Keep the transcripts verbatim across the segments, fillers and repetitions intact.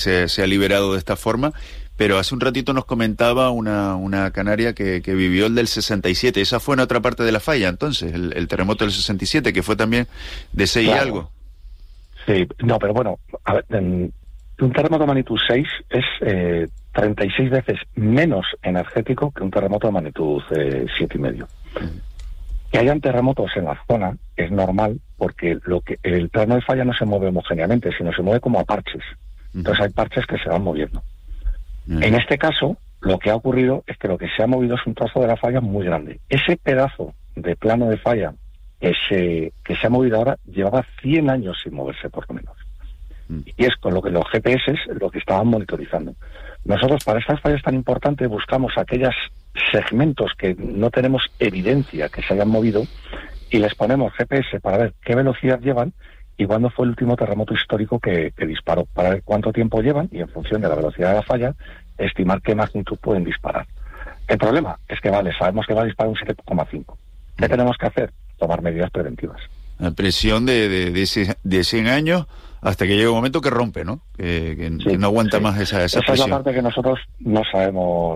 se, se ha liberado de esta forma, pero hace un ratito nos comentaba una, una canaria que, que vivió el del sesenta y siete. Esa fue en otra parte de la falla, entonces, el, el terremoto del sesenta y siete, que fue también de seis claro. y algo. Sí, no, pero bueno, a ver, en, un terremoto de magnitud seis es eh, treinta y seis veces menos energético que un terremoto de magnitud eh, siete y medio. Uh-huh. Que hayan terremotos en la zona es normal, porque lo que el plano de falla no se mueve homogéneamente, sino se mueve como a parches. Uh-huh. Entonces hay parches que se van moviendo. Uh-huh. En este caso, lo que ha ocurrido es que lo que se ha movido es un trozo de la falla muy grande. Ese pedazo de plano de falla que se, que se ha movido ahora llevaba cien años sin moverse, por lo menos. Uh-huh. Y es con lo que los G P S lo que estaban monitorizando. Nosotros, para estas fallas tan importantes, buscamos aquellos segmentos que no tenemos evidencia que se hayan movido y les ponemos G P S para ver qué velocidad llevan y cuándo fue el último terremoto histórico que, que disparó, para ver cuánto tiempo llevan y, en función de la velocidad de la falla, estimar qué magnitud pueden disparar. El problema es que, vale, sabemos que va a disparar un siete coma cinco. ¿Qué tenemos que hacer? Tomar medidas preventivas. La presión de, de, de, de cien años hasta que llega un momento que rompe, ¿no? Que, que, sí, que no aguanta sí. más esa, esa, esa presión. Esa es la parte que nosotros no sabemos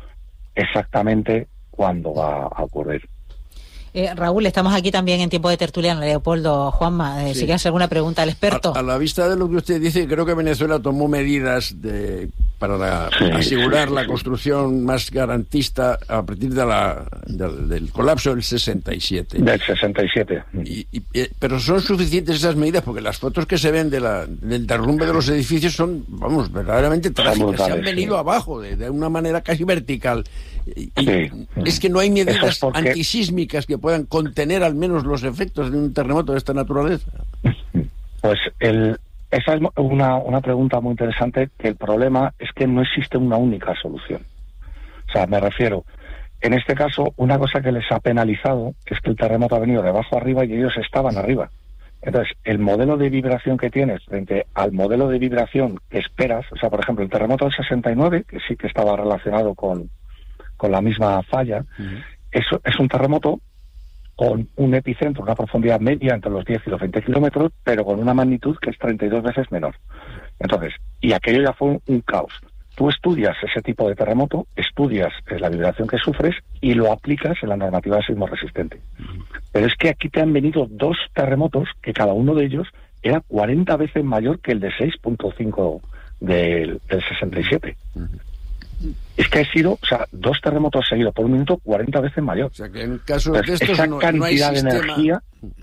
exactamente cuándo va a ocurrir. Eh, Raúl, estamos aquí también en tiempo de tertulia, Leopoldo, Juanma, eh, sí. si quieres alguna pregunta al experto. A, a la vista de lo que usted dice, creo que Venezuela tomó medidas de, para la, sí, asegurar sí, sí, la sí. construcción más garantista a partir de la, de, del colapso del sesenta y siete. Del sesenta y siete. Y, y, pero son suficientes esas medidas, porque las fotos que se ven de la, del derrumbe de los edificios son, vamos, verdaderamente trágicas. Brutales, se han venido sí. abajo de, de una manera casi vertical. Y, y sí. es que no hay medidas es porque... antisísmicas que puedan contener al menos los efectos de un terremoto de esta naturaleza. Pues el, esa es una, una pregunta muy interesante, que el problema es que no existe una única solución. O sea, me refiero, en este caso, una cosa que les ha penalizado es que el terremoto ha venido de abajo arriba y ellos estaban arriba. Entonces, el modelo de vibración que tienes frente al modelo de vibración que esperas, o sea, por ejemplo, el terremoto del sesenta y nueve, que sí que estaba relacionado con con la misma falla, uh-huh. eso es un terremoto con un epicentro, una profundidad media entre los diez y los veinte kilómetros, pero con una magnitud que es treinta y dos veces menor. Entonces, y aquello ya fue un, un caos. Tú estudias ese tipo de terremoto, estudias eh, la vibración que sufres y lo aplicas en la normativa de sismo resistente. Uh-huh. Pero es que aquí te han venido dos terremotos que cada uno de ellos era cuarenta veces mayor que el de seis punto cinco del, del sesenta y siete. Uh-huh. Es que ha sido, o sea, dos terremotos seguidos por un minuto cuarenta veces mayor. O sea, que en caso de estos esa no, cantidad no hay de sistema... energía,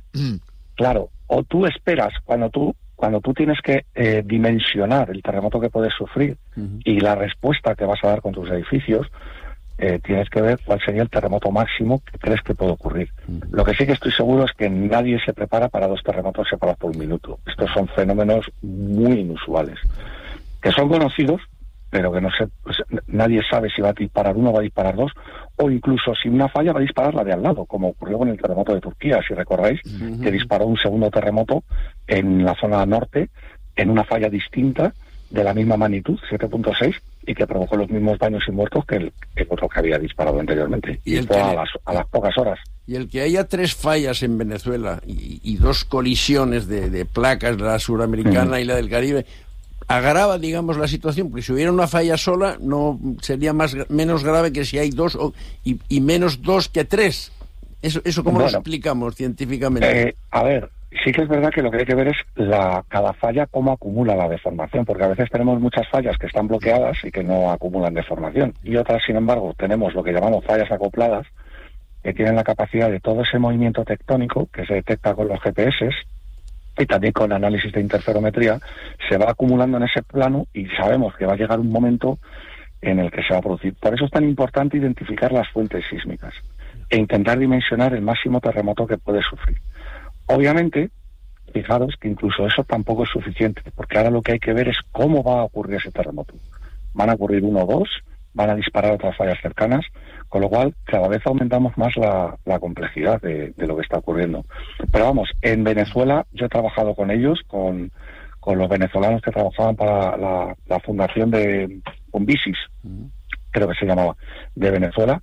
claro, o tú esperas cuando tú cuando tú tienes que eh, dimensionar el terremoto que puedes sufrir uh-huh. y la respuesta que vas a dar con tus edificios, eh, tienes que ver cuál sería el terremoto máximo que crees que puede ocurrir. Uh-huh. Lo que sí que estoy seguro es que nadie se prepara para dos terremotos separados por un minuto. Estos son fenómenos muy inusuales, que son conocidos, pero que no sé, pues, nadie sabe si va a disparar uno o va a disparar dos, o incluso si una falla va a disparar la de al lado, como ocurrió con el terremoto de Turquía, si recordáis, uh-huh. que disparó un segundo terremoto en la zona norte, en una falla distinta, de la misma magnitud, siete punto seis, y que provocó los mismos daños y muertos que el, el otro que había disparado anteriormente, y, y fue que... a, las, a las pocas horas. Y el que haya tres fallas en Venezuela y, y dos colisiones de, de placas, la suramericana uh-huh. y la del Caribe, agrava, digamos, la situación, porque si hubiera una falla sola no sería más menos grave que si hay dos o, y, y menos dos que tres. Eso, eso ¿cómo bueno, lo explicamos científicamente? Eh, a ver, sí que es verdad que lo que hay que ver es la cada falla cómo acumula la deformación, porque a veces tenemos muchas fallas que están bloqueadas y que no acumulan deformación, y otras, sin embargo, tenemos lo que llamamos fallas acopladas, que tienen la capacidad de todo ese movimiento tectónico que se detecta con los G P S y también con análisis de interferometría, se va acumulando en ese plano y sabemos que va a llegar un momento en el que se va a producir. Por eso es tan importante identificar las fuentes sísmicas e intentar dimensionar el máximo terremoto que puede sufrir. Obviamente, fijaros que incluso eso tampoco es suficiente, porque ahora lo que hay que ver es cómo va a ocurrir ese terremoto. Van a ocurrir uno o dos, van a disparar otras fallas cercanas, con lo cual cada vez aumentamos más la, la complejidad de, de lo que está ocurriendo. Pero vamos, en Venezuela yo he trabajado con ellos, con, con los venezolanos que trabajaban para la, la fundación de Umbisis, uh-huh. creo que se llamaba, de Venezuela,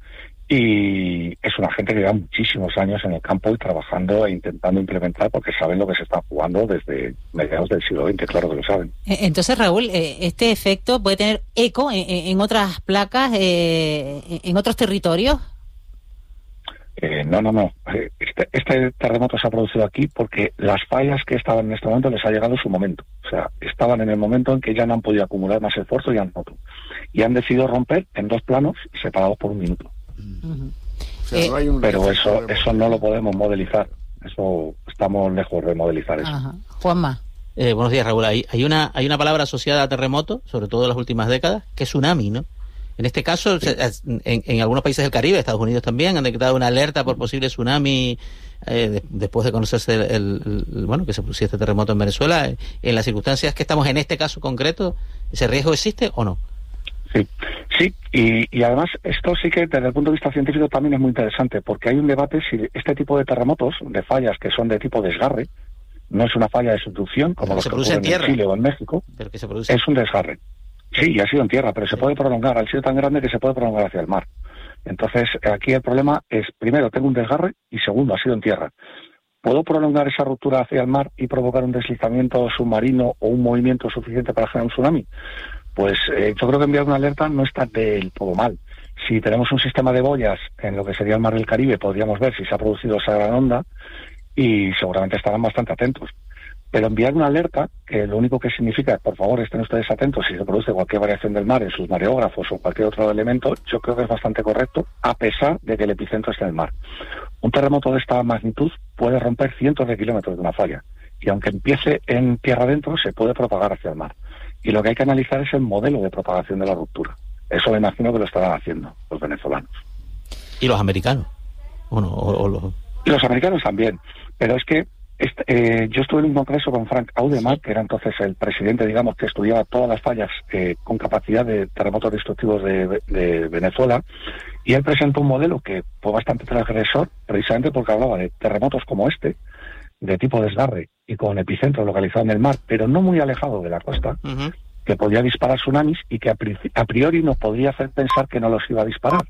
Y es una gente que lleva muchísimos años en el campo y trabajando e intentando implementar, porque saben lo que se está jugando desde mediados del siglo veinte, claro que lo saben. Entonces, Raúl, este efecto puede tener eco en, en otras placas, eh, en otros territorios. Eh, no, no, no. Este, este terremoto se ha producido aquí porque las fallas que estaban en este momento les ha llegado su momento. O sea, estaban en el momento en que ya no han podido acumular más esfuerzo y han roto. Y han decidido romper en dos planos separados por un minuto. Uh-huh. O sea, eh, no hay un pero eso eso no lo podemos modelizar. Eso estamos lejos de modelizar eso. Ajá. Juanma. Eh, buenos días, Raúl. Hay, hay una hay una palabra asociada a terremoto, sobre todo en las últimas décadas, que es tsunami, ¿no? En este caso, sí. en, en algunos países del Caribe, Estados Unidos también, han decretado una alerta por posible tsunami eh, de, después de conocerse el, el, el, bueno, que se produciera este terremoto en Venezuela. En las circunstancias que estamos en este caso concreto, ¿ese riesgo existe o no? Sí, sí, y, y además esto sí que desde el punto de vista científico también es muy interesante, porque hay un debate si este tipo de terremotos, de fallas que son de tipo desgarre, no es una falla de subducción como los que ocurren en Chile o en México, pero que se produce. Es un desgarre. Sí, y ha sido en tierra, pero se puede prolongar, ha sido tan grande que se puede prolongar hacia el mar. Entonces, aquí el problema es, primero, tengo un desgarre, y segundo, ha sido en tierra. ¿Puedo prolongar esa ruptura hacia el mar y provocar un deslizamiento submarino o un movimiento suficiente para generar un tsunami? Pues eh, yo creo que enviar una alerta no está del todo mal. Si tenemos un sistema de boyas en lo que sería el mar del Caribe, podríamos ver si se ha producido esa gran onda y seguramente estarán bastante atentos. Pero enviar una alerta, que lo único que significa, por favor, estén ustedes atentos si se produce cualquier variación del mar en sus mareógrafos o cualquier otro elemento, yo creo que es bastante correcto, a pesar de que el epicentro esté en el mar. Un terremoto de esta magnitud puede romper cientos de kilómetros de una falla, y aunque empiece en tierra adentro, se puede propagar hacia el mar. Y lo que hay que analizar es el modelo de propagación de la ruptura. Eso me imagino que lo estarán haciendo los venezolanos. ¿Y los americanos? ¿O no? ¿O, o los... Y los americanos también, pero es que Este, eh, yo estuve en un congreso con Frank Audemars, que era entonces el presidente, digamos, que estudiaba todas las fallas eh, con capacidad de terremotos destructivos de, de Venezuela, y él presentó un modelo que fue bastante transgresor, precisamente porque hablaba de terremotos como este, de tipo desgarre y con epicentro localizado en el mar, pero no muy alejado de la costa, uh-huh. que podía disparar tsunamis y que a, pri- a priori nos podría hacer pensar que no los iba a disparar.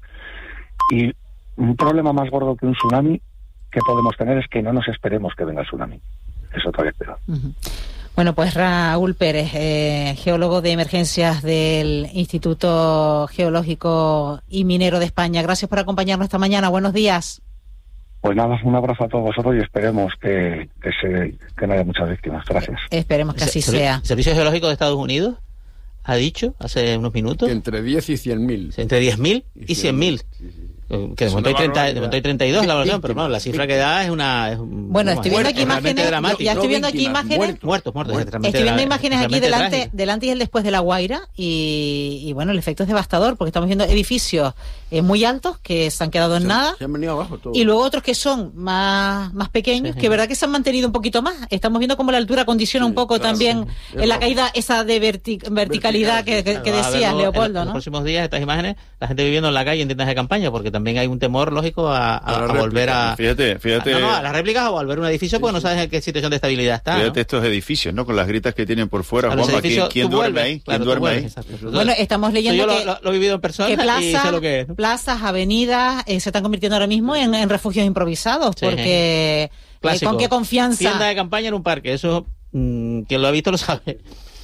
Y un problema más gordo que un tsunami que podemos tener es que no nos esperemos que venga el tsunami. Eso todavía es peor. Uh-huh. Bueno, pues Raúl Pérez, eh, geólogo de emergencias del Instituto Geológico y Minero de España. Gracias por acompañarnos esta mañana. Buenos días. Pues nada, un abrazo a todos vosotros y esperemos que, que, se, que no haya muchas víctimas. Gracias. Esperemos que así sea. ¿El Servicio Geológico de Estados Unidos ha dicho hace unos minutos? Entre diez y cien mil. Entre diez mil y cien mil. Sí, sí. Que de momento, hay treinta, de momento hay treinta y dos la evaluación, pero bueno, la cifra que da es una... Es un, bueno, estoy viendo aquí imágenes, ya estoy viendo aquí imágenes... Muertos, muertos. muertos estoy viendo imágenes aquí delante, delante y el después de La Guaira, y, y bueno, el efecto es devastador, porque estamos viendo edificios eh, muy altos que se han quedado en se, nada, se han venido abajo todo. Y luego otros que son más, más pequeños, sí, que verdad que se han mantenido un poquito más. Estamos viendo cómo la altura condiciona sí, un poco claro, también sí. en la caída esa de verti- verticalidad que, que, que decías, Leopoldo, ¿no? En los próximos días, estas imágenes, la gente viviendo en la calle en tiendas de campaña, porque también hay un temor lógico a, a, a, a volver a... Fíjate, fíjate... A, no, no, a las réplicas o a volver a un edificio, porque sí, no sabes en qué situación de estabilidad está, Fíjate ¿no? estos edificios, ¿no? Con las gritas que tienen por fuera. Juanma, ¿quién, quién duerme ahí? Claro, ¿Quién duerme vuelves, ahí? Entonces, bueno, estamos leyendo yo que... Lo, lo, lo he vivido en persona plaza, y sé lo que es, ¿no? Plazas, avenidas, eh, se están convirtiendo ahora mismo en, en refugios improvisados, sí, porque... Eh, ¿con qué confianza? Tienda de campaña en un parque, eso... Mmm, quien lo ha visto lo sabe.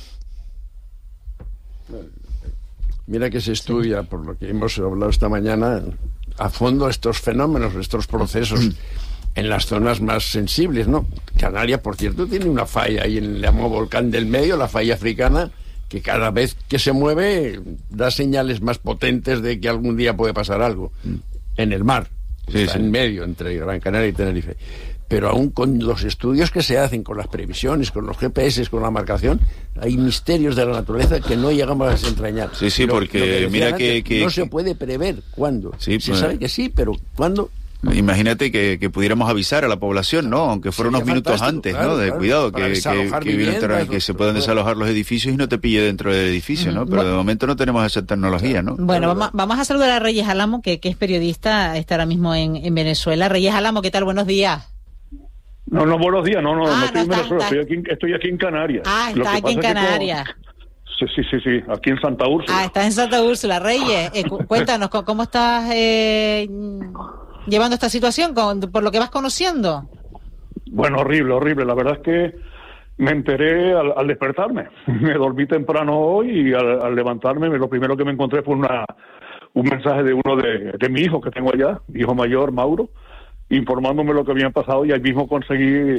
Mira que se estudia, sí, por lo que hemos hablado esta mañana, a fondo estos fenómenos, estos procesos en las zonas más sensibles, ¿no? Canarias, por cierto, tiene una falla ahí en el llamado volcán del medio, la falla africana, que cada vez que se mueve da señales más potentes de que algún día puede pasar algo en el mar, sí, está sí. en medio entre Gran Canaria y Tenerife. Pero aún con los estudios que se hacen, con las previsiones, con los G P S, con la marcación, hay misterios de la naturaleza que no llegamos a desentrañar. Sí, sí, lo, porque lo que mira antes, que, que... No se puede prever cuándo. Sí, se pues, sabe que sí, pero ¿cuándo? Imagínate que, que pudiéramos avisar a la población, ¿no? Aunque fuera unos minutos antes, claro, ¿no? De claro, cuidado, que, que, que, viviendas, que se puedan desalojar los edificios y no te pille dentro del edificio, ¿no? Pero bueno, de momento no tenemos esa tecnología, ¿no? Bueno, vamos, vamos a saludar a Reyes Álamo, que, que es periodista, está ahora mismo en, en Venezuela. Reyes Álamo, ¿qué tal? Buenos días. No, no, buenos días, no, no, ah, no estoy no en Venezuela, está, estoy aquí, estoy aquí en Canarias. Ah, está aquí en Canarias. Con, Sí, sí, sí, sí, aquí en Santa Úrsula. Ah, estás en Santa Úrsula, Reyes. Eh, cu- cuéntanos, ¿cómo, cómo estás eh, llevando esta situación con, por lo que vas conociendo? Bueno, horrible, horrible. La verdad es que me enteré al, al despertarme. Me dormí temprano hoy y al, al levantarme lo primero que me encontré fue una un mensaje de uno de, de mi hijo que tengo allá, mi hijo mayor, Mauro, informándome lo que había pasado, y ahí mismo conseguí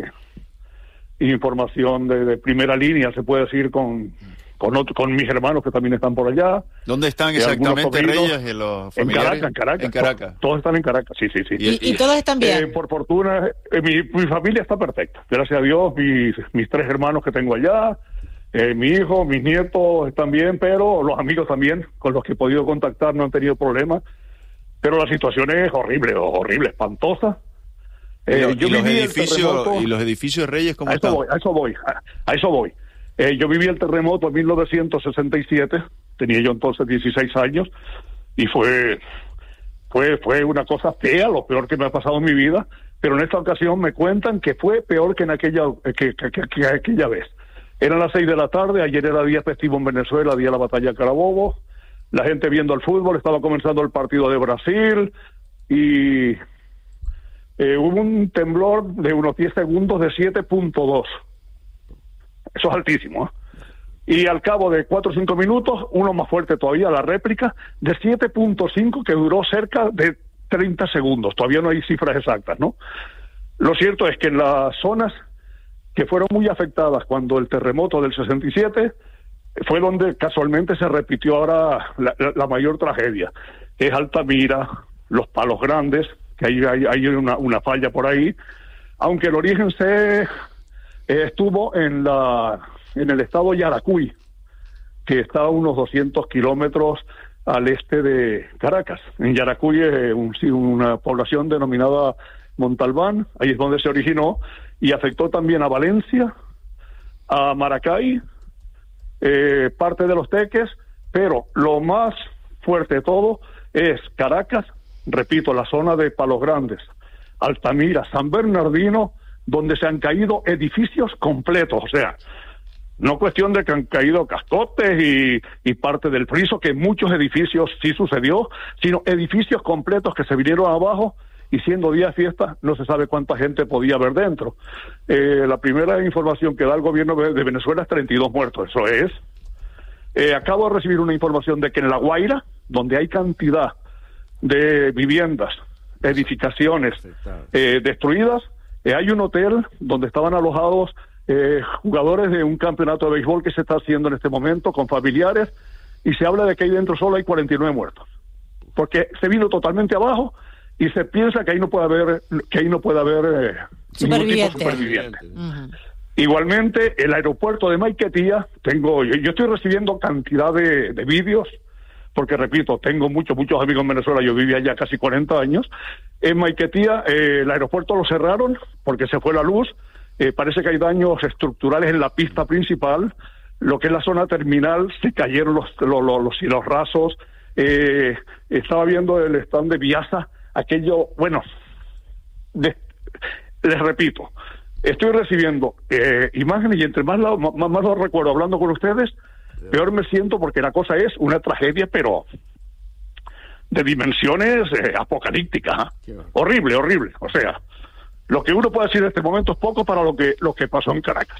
información de, de primera línea, se puede decir, con con, otro, con mis hermanos que también están por allá. ¿Dónde están exactamente, Reyes, y los familiares? En Caracas, en Caracas. En Caracas. Todos, todos están en Caracas, sí, sí, sí. ¿Y, y, y todos están bien? Eh, por fortuna, eh, mi, mi familia está perfecta. Gracias a Dios, mis, mis tres hermanos que tengo allá, eh, mi hijo, mis nietos están bien, pero los amigos también, con los que he podido contactar, no han tenido problemas. Pero la situación es horrible, horrible, espantosa. Eh, ¿Y, lo, yo y, los viví edificios, ¿Y los edificios, Reyes, cómo a están? Eso voy, a eso voy, a, a eso voy. Eh, yo viví el terremoto en mil novecientos sesenta y siete, tenía yo entonces dieciséis años, y fue, fue, fue una cosa fea, lo peor que me ha pasado en mi vida, pero en esta ocasión me cuentan que fue peor que en aquella, que, que, que, que aquella vez. Eran las seis de la tarde, ayer era día festivo en Venezuela, día de la batalla de Carabobo, la gente viendo el fútbol, estaba comenzando el partido de Brasil, y eh, hubo un temblor de unos diez segundos de siete punto dos. Eso es altísimo, ¿eh? Y al cabo de cuatro o cinco minutos, uno más fuerte todavía, la réplica, de siete punto cinco, que duró cerca de treinta segundos. Todavía no hay cifras exactas, ¿no? Lo cierto es que en las zonas que fueron muy afectadas cuando el terremoto del sesenta y siete, fue donde casualmente se repitió ahora la, la, la mayor tragedia, que es Altamira, Los Palos Grandes, que hay, hay, hay una, una falla por ahí, aunque el origen se... Eh, estuvo en la en el estado Yaracuy, que está a unos doscientos kilómetros al este de Caracas. En Yaracuy es un, una población denominada Montalbán, ahí es donde se originó, y afectó también a Valencia, a Maracay, eh, parte de Los Teques, pero lo más fuerte de todo es Caracas, repito, la zona de Palos Grandes, Altamira, San Bernardino, donde se han caído edificios completos, o sea, no cuestión de que han caído cascotes y, y parte del friso, que en muchos edificios sí sucedió, sino edificios completos que se vinieron abajo, y siendo día de fiesta, no se sabe cuánta gente podía haber dentro. Eh, la primera información que da el gobierno de Venezuela es treinta y dos muertos, eso es. Eh, acabo de recibir una información de que en La Guaira, donde hay cantidad de viviendas, edificaciones eh, destruidas, Eh, hay un hotel donde estaban alojados eh, jugadores de un campeonato de béisbol que se está haciendo en este momento con familiares, y se habla de que ahí dentro solo hay cuarenta y nueve muertos, porque se vino totalmente abajo y se piensa que ahí no puede haber que ahí no puede haber eh, superviviente. superviviente. Uh-huh. Igualmente el aeropuerto de Maiquetía, tengo yo, yo estoy recibiendo cantidad de, de vídeos, porque repito, tengo muchos, muchos amigos en Venezuela, yo viví allá casi cuarenta años. En Maiquetía, eh, el aeropuerto lo cerraron porque se fue la luz, eh, parece que hay daños estructurales en la pista principal, lo que es la zona terminal, se cayeron los, los, los, los hilos rasos, eh, estaba viendo el stand de Viasa, aquello, bueno, de, les repito, estoy recibiendo eh, imágenes, y entre más, la, más, más lo recuerdo hablando con ustedes, peor me siento, porque la cosa es una tragedia, pero de dimensiones eh, apocalípticas, ¿eh? Horrible, horrible. O sea, lo que uno puede decir en este momento es poco para lo que lo que pasó en Caracas.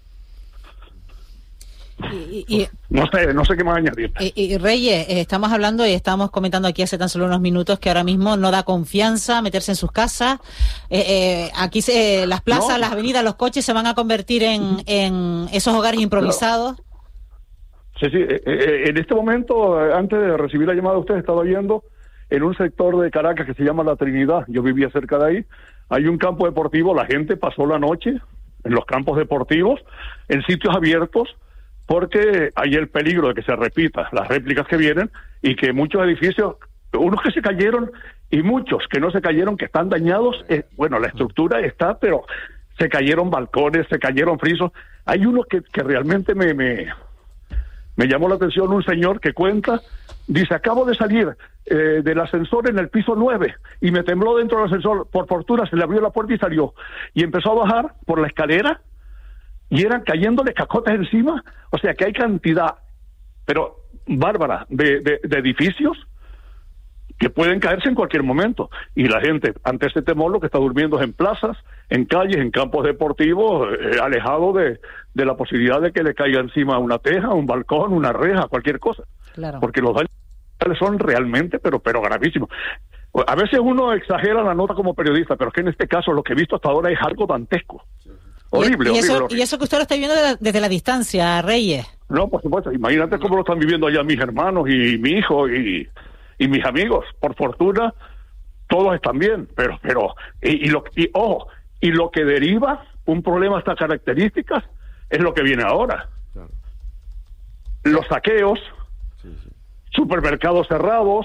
Y, y, no sé, no sé qué más añadir. Y, y Reyes, eh, estamos hablando y estamos comentando aquí hace tan solo unos minutos que ahora mismo no da confianza meterse en sus casas. Eh, eh, aquí se, las plazas, no. las avenidas, los coches se van a convertir en, en esos hogares improvisados. No. Sí, sí, eh, eh, en este momento, antes de recibir la llamada de ustedes, estaba viendo en un sector de Caracas que se llama La Trinidad, yo vivía cerca de ahí, hay un campo deportivo, la gente pasó la noche en los campos deportivos, en sitios abiertos, porque hay el peligro de que se repita las réplicas que vienen, y que muchos edificios, unos que se cayeron y muchos que no se cayeron, que están dañados, eh, bueno, la estructura está, pero se cayeron balcones, se cayeron frisos, hay uno que, que realmente me... me Me llamó la atención un señor que cuenta, dice, acabo de salir eh, del ascensor en el piso nueve y me tembló dentro del ascensor, por fortuna se le abrió la puerta y salió, y empezó a bajar por la escalera y eran cayéndole cascotes encima, o sea que hay cantidad pero bárbara, de, de, de edificios que pueden caerse en cualquier momento. Y la gente, ante ese temor, lo que está durmiendo es en plazas, en calles, en campos deportivos, eh, alejado de, de la posibilidad de que le caiga encima una teja, un balcón, una reja, cualquier cosa. Claro. Porque los daños son realmente, pero, pero gravísimos. A veces uno exagera la nota como periodista, pero es que en este caso lo que he visto hasta ahora es algo dantesco. Horrible, y, y, eso, horrible, horrible. y eso que usted lo está viendo desde la, desde la distancia, Reyes. No, por supuesto. Imagínate cómo lo están viviendo allá mis hermanos y mi hijo y... y mis amigos. Por fortuna todos están bien, pero pero y, y lo y ojo, y lo que deriva un problema de estas características es lo que viene ahora. Claro. Los saqueos, sí, sí. Supermercados cerrados,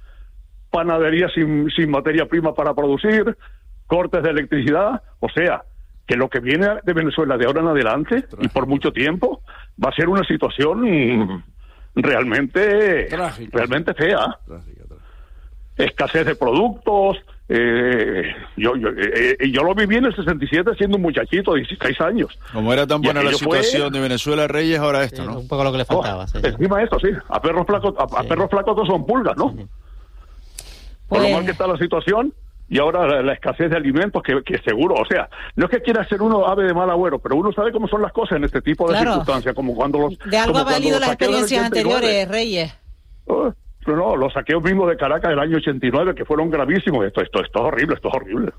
panaderías sin sin materia prima para producir, cortes de electricidad, o sea, que lo que viene de Venezuela de ahora en adelante Trágico. y por mucho tiempo va a ser una situación realmente trágica, realmente fea. Trágica, trágica. Escasez de productos. Eh, yo, yo, eh, yo lo viví en el sesenta y siete siendo un muchachito de dieciséis años. Como era tan buena la situación fue... de Venezuela, Reyes, ahora esto, sí, ¿no? Un poco lo que le faltaba. Oh, sí, encima de esto, sí. A perros flacos, a, sí. a perros flacos todos son pulgas, ¿no? Sí. Por pues... lo mal que está la situación. Y ahora la, la escasez de alimentos, que, que seguro, o sea, no es que quiera ser uno ave de mal agüero, pero uno sabe cómo son las cosas en este tipo de claro. circunstancias, como cuando los... De algo ha valido las experiencias anteriores, Reyes. Oh, no, los saqueos mismos de Caracas del año ochenta y nueve, que fueron gravísimos. Esto, esto, esto es horrible, esto es horrible.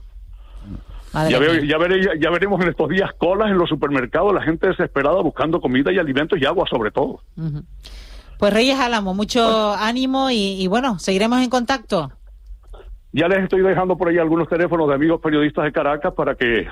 Ya, ve, ya, veré, ya, ya veremos en estos días colas en los supermercados, la gente desesperada buscando comida y alimentos y agua sobre todo. Uh-huh. Pues Reyes Álamo, mucho bueno. ánimo y, y bueno, seguiremos en contacto. Ya les estoy dejando por ahí algunos teléfonos de amigos periodistas de Caracas para que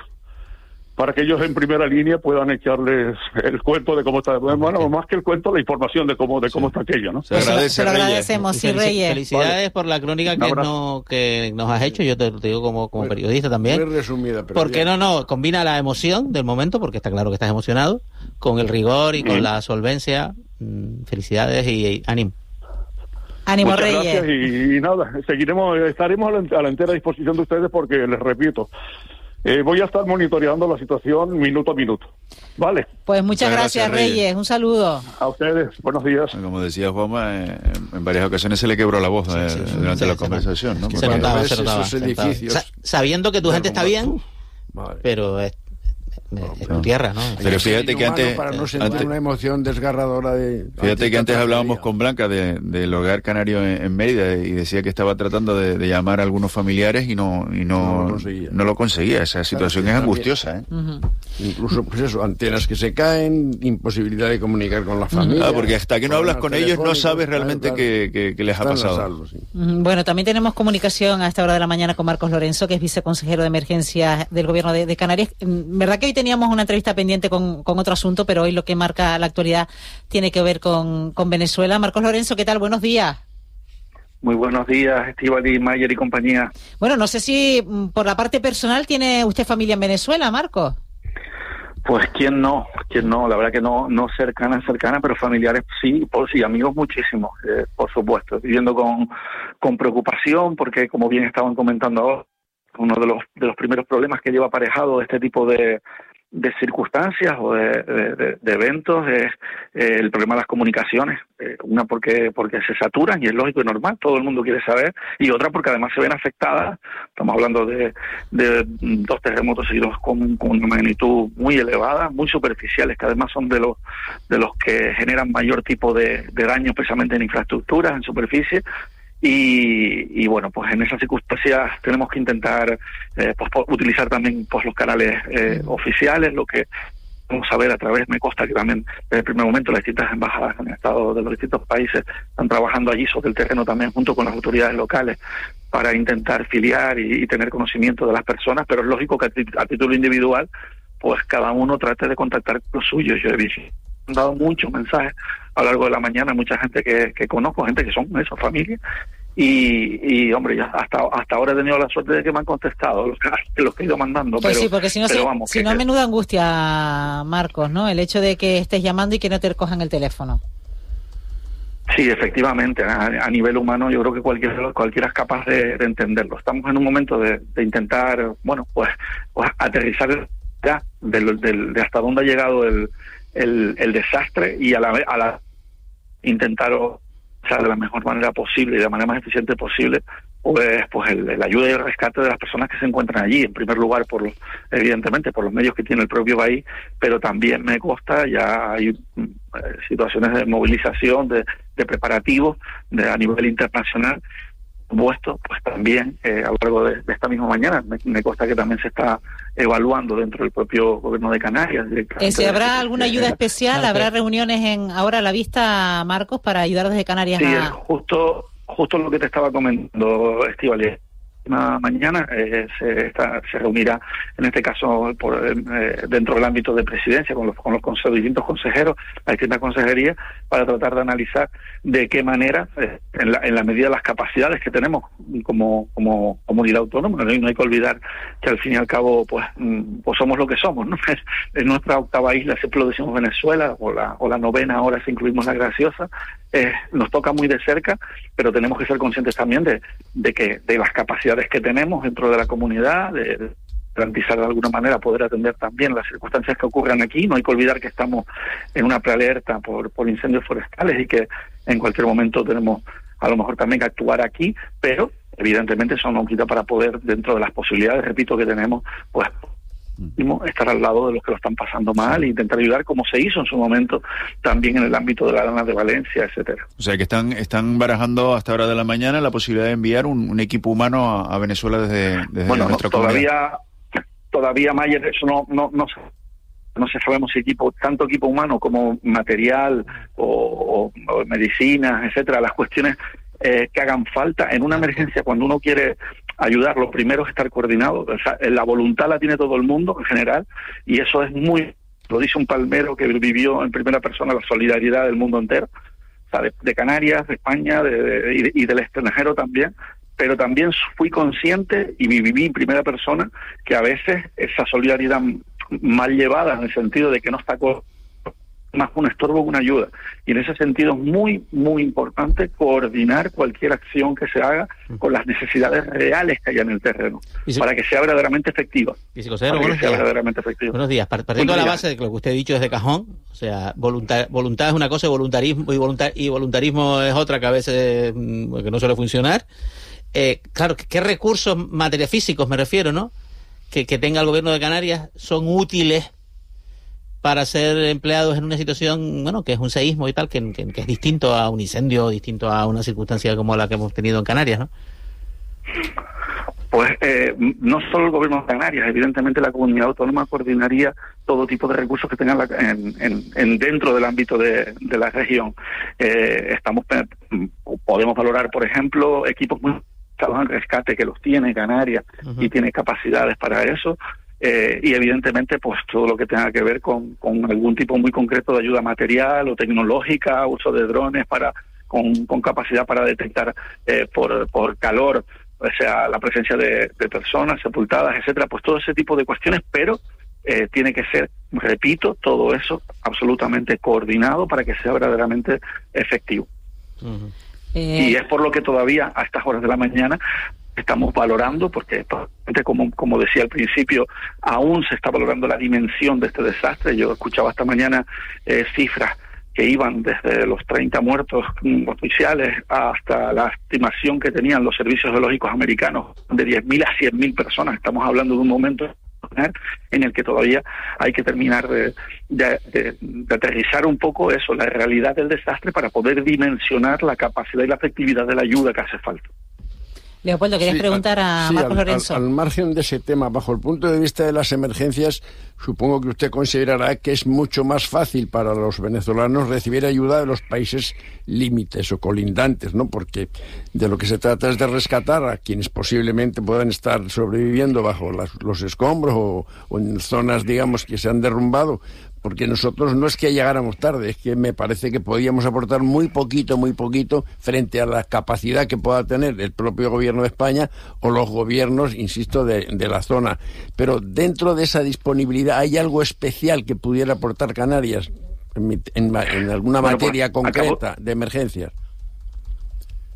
para que ellos en primera línea puedan echarles el cuento de cómo está, bueno, más que el cuento, la información de cómo de cómo sí. está aquello, ¿no? Se agradece, se lo agradecemos, sí, Reyes. Felicidades vale. por la crónica que, no, que nos has hecho, yo te lo digo como, como periodista también. Muy resumida, pero porque no, no, combina la emoción del momento, porque está claro que estás emocionado, con el rigor y con mm. la solvencia. Felicidades y, y ánimo. Ánimo, Muchas Reyes. Gracias y, y nada, seguiremos, estaremos a la, a la entera disposición de ustedes porque, les repito, eh, voy a estar monitoreando la situación minuto a minuto. Vale. Pues muchas, muchas gracias, gracias Reyes. Reyes. Un saludo. A ustedes. Buenos días. Como decía Juanma, eh, en varias ocasiones se le quebró la voz eh, sí, sí, durante sí, la sí, conversación, ¿no? Se notaba, se notaba. Se notaba. Sa- sabiendo que tu gente está bien, uf, pero... Es, es tu tierra, ¿no? Pero fíjate que antes para no sentir antes, una emoción desgarradora de fíjate que antes hablábamos con Blanca de, del hogar canario en, en Mérida y decía que estaba tratando de, de llamar a algunos familiares y no y no, no, lo, conseguía. no lo conseguía. Esa situación claro, es angustiosa, ¿eh? Uh-huh. Incluso pues eso, antenas que se caen, imposibilidad de comunicar con la familia. Ah, porque hasta que no hablas con ellos no sabes realmente qué, qué, qué les ha pasado. Salvo, sí. Bueno, también tenemos comunicación a esta hora de la mañana con Marcos Lorenzo, que es viceconsejero de emergencia del gobierno de, de Canarias. Verdad que hoy teníamos una entrevista pendiente con, con otro asunto, pero hoy lo que marca la actualidad tiene que ver con, con Venezuela. Marcos Lorenzo, ¿qué tal? Buenos días. Muy buenos días, Estíbaliz, Mayer y compañía. Bueno, no sé si por la parte personal tiene usted familia en Venezuela, Marcos. Pues quién no, quién no, la verdad que no no cercana, cercana, pero familiares sí, por sí, amigos muchísimos, eh, por supuesto, viviendo con, con preocupación, porque como bien estaban comentando ahora, uno de los de los primeros problemas que lleva aparejado este tipo de de circunstancias o de, de, de eventos es eh, el problema de las comunicaciones. Eh, una porque porque se saturan y es lógico y normal, todo el mundo quiere saber, y otra porque además se ven afectadas. Estamos hablando de, de dos terremotos seguidos con, con una magnitud muy elevada, muy superficiales, que además son de los de los que generan mayor tipo de, de daño precisamente en infraestructuras, en superficie. Y, y bueno, pues en esas circunstancias tenemos que intentar eh, pues, utilizar también pues los canales eh, oficiales, lo que vamos a ver a través, me consta que también desde el primer momento las distintas embajadas en el estado de los distintos países están trabajando allí sobre el terreno también junto con las autoridades locales para intentar filiar y, y tener conocimiento de las personas, pero es lógico que a, t- a título individual pues cada uno trate de contactar con los suyos. Yo he visto, han dado muchos mensajes a lo largo de la mañana, mucha gente que, que conozco, gente que son esas familias, y, y hombre, ya hasta hasta ahora he tenido la suerte de que me han contestado los que, los que he ido mandando. Pues pero, sí, porque si no, pero se, vamos, si que, no, menuda angustia, Marcos, ¿no? El hecho de que estés llamando y que no te cojan el teléfono. Sí, efectivamente, a, a nivel humano yo creo que cualquiera, cualquiera es capaz de, de entenderlo. Estamos en un momento de, de intentar, bueno, pues, pues aterrizar ya del, del, de hasta dónde ha llegado el, el, el desastre y a la, a la intentar o sea, de la mejor manera posible y de la manera más eficiente posible, pues pues el, el ayuda y el rescate de las personas que se encuentran allí, en primer lugar, por los, evidentemente, por los medios que tiene el propio país, pero también me consta, ya hay eh, situaciones de movilización, de, de preparativos de, a nivel internacional, puesto, pues también eh, a lo largo de, de esta misma mañana, me, me consta que también se está evaluando dentro del propio gobierno de Canarias. Eh, ¿Si habrá alguna ayuda especial? ¿Habrá reuniones en ahora a la vista, Marcos, para ayudar desde Canarias? Sí, a... es justo, justo lo que te estaba comentando, Estíbaliz. Mañana eh, se, está, se reunirá, en este caso, por, eh, dentro del ámbito de presidencia, con los, con los conse- distintos consejeros, las distintas consejerías, para tratar de analizar de qué manera, eh, en, la, en la medida de las capacidades que tenemos como, como comunidad autónoma, no hay, no hay que olvidar que al fin y al cabo, pues, pues somos lo que somos, ¿no? Es, es nuestra octava isla, siempre lo decimos Venezuela, o la, o la novena ahora si incluimos la Graciosa. Eh, nos toca muy de cerca, pero tenemos que ser conscientes también de, de que de las capacidades que tenemos dentro de la comunidad, de, de garantizar de alguna manera poder atender también las circunstancias que ocurran aquí. No hay que olvidar que estamos en una prealerta por, por incendios forestales y que en cualquier momento tenemos a lo mejor también que actuar aquí, pero evidentemente eso no quita para poder, dentro de las posibilidades, repito, que tenemos, pues estar al lado de los que lo están pasando mal e intentar ayudar, como se hizo en su momento también en el ámbito de la Lana de Valencia, etcétera. O sea que están están barajando hasta hora de la mañana la posibilidad de enviar un, un equipo humano a, a Venezuela desde, desde bueno, nuestra no, comunidad. Todavía, todavía Mayer, eso no, no, no, no sé, sabemos si equipo, tanto equipo humano como material o, o, o medicinas, etcétera, las cuestiones eh, que hagan falta en una emergencia cuando uno quiere ayudar, lo primero es estar coordinado. O sea, la voluntad la tiene todo el mundo en general y eso es muy, lo dice un palmero que vivió en primera persona la solidaridad del mundo entero, o sea, de, de Canarias, de España de, de, y, de, y del extranjero también, pero también fui consciente y viví en primera persona que a veces esa solidaridad mal llevada, en el sentido de que no está co- más un estorbo que una ayuda, y en ese sentido es muy muy importante coordinar cualquier acción que se haga con las necesidades reales que haya en el terreno, si, para que sea verdaderamente efectiva. Y si para que sea verdaderamente efectiva. Buenos días, partiendo de la base de lo que usted ha dicho desde cajón, o sea, voluntad, voluntad es una cosa, y voluntarismo y, voluntar, y voluntarismo es otra, que a veces que no suele funcionar. Eh, claro, ¿qué recursos materiales físicos me refiero, no? Que, que tenga el gobierno de Canarias son útiles para ser empleados en una situación, bueno, que es un seísmo y tal, que, que, que es distinto a un incendio, distinto a una circunstancia como la que hemos tenido en Canarias, ¿no? Pues eh, no solo el gobierno de Canarias, evidentemente la comunidad autónoma coordinaría todo tipo de recursos que tengan la, en, en, en dentro del ámbito de, de la región. Eh, estamos podemos valorar, por ejemplo, equipos muy en rescate que los tiene Canarias uh-huh. y tiene capacidades para eso. Eh, y evidentemente pues todo lo que tenga que ver con, con algún tipo muy concreto de ayuda material o tecnológica, uso de drones para con, con capacidad para detectar eh, por, por calor, o sea, la presencia de, de personas sepultadas, etcétera, pues todo ese tipo de cuestiones, pero eh, tiene que ser, repito, todo eso absolutamente coordinado para que sea verdaderamente efectivo. Uh-huh. eh... Y es por lo que todavía a estas horas de la mañana estamos valorando, porque como, como decía al principio, aún se está valorando la dimensión de este desastre. Yo escuchaba esta mañana eh, cifras que iban desde los treinta muertos mm, oficiales hasta la estimación que tenían los servicios geológicos americanos de diez mil a cien mil personas. Estamos hablando de un momento en el que todavía hay que terminar de, de, de, de aterrizar un poco eso, la realidad del desastre, para poder dimensionar la capacidad y la efectividad de la ayuda que hace falta. Leopoldo, ¿querías sí, preguntar a sí, Marcos al, Lorenzo? Al, al margen de ese tema, bajo el punto de vista de las emergencias, supongo que usted considerará que es mucho más fácil para los venezolanos recibir ayuda de los países límites o colindantes, ¿no? Porque de lo que se trata es de rescatar a quienes posiblemente puedan estar sobreviviendo bajo las, los escombros o, o en zonas, digamos, que se han derrumbado. Porque nosotros no es que llegáramos tarde, es que me parece que podíamos aportar muy poquito, muy poquito frente a la capacidad que pueda tener el propio gobierno de España o los gobiernos, insisto, de, de la zona. Pero dentro de esa disponibilidad, ¿hay algo especial que pudiera aportar Canarias en, en, en alguna bueno, materia pues, concreta acabo... de emergencias?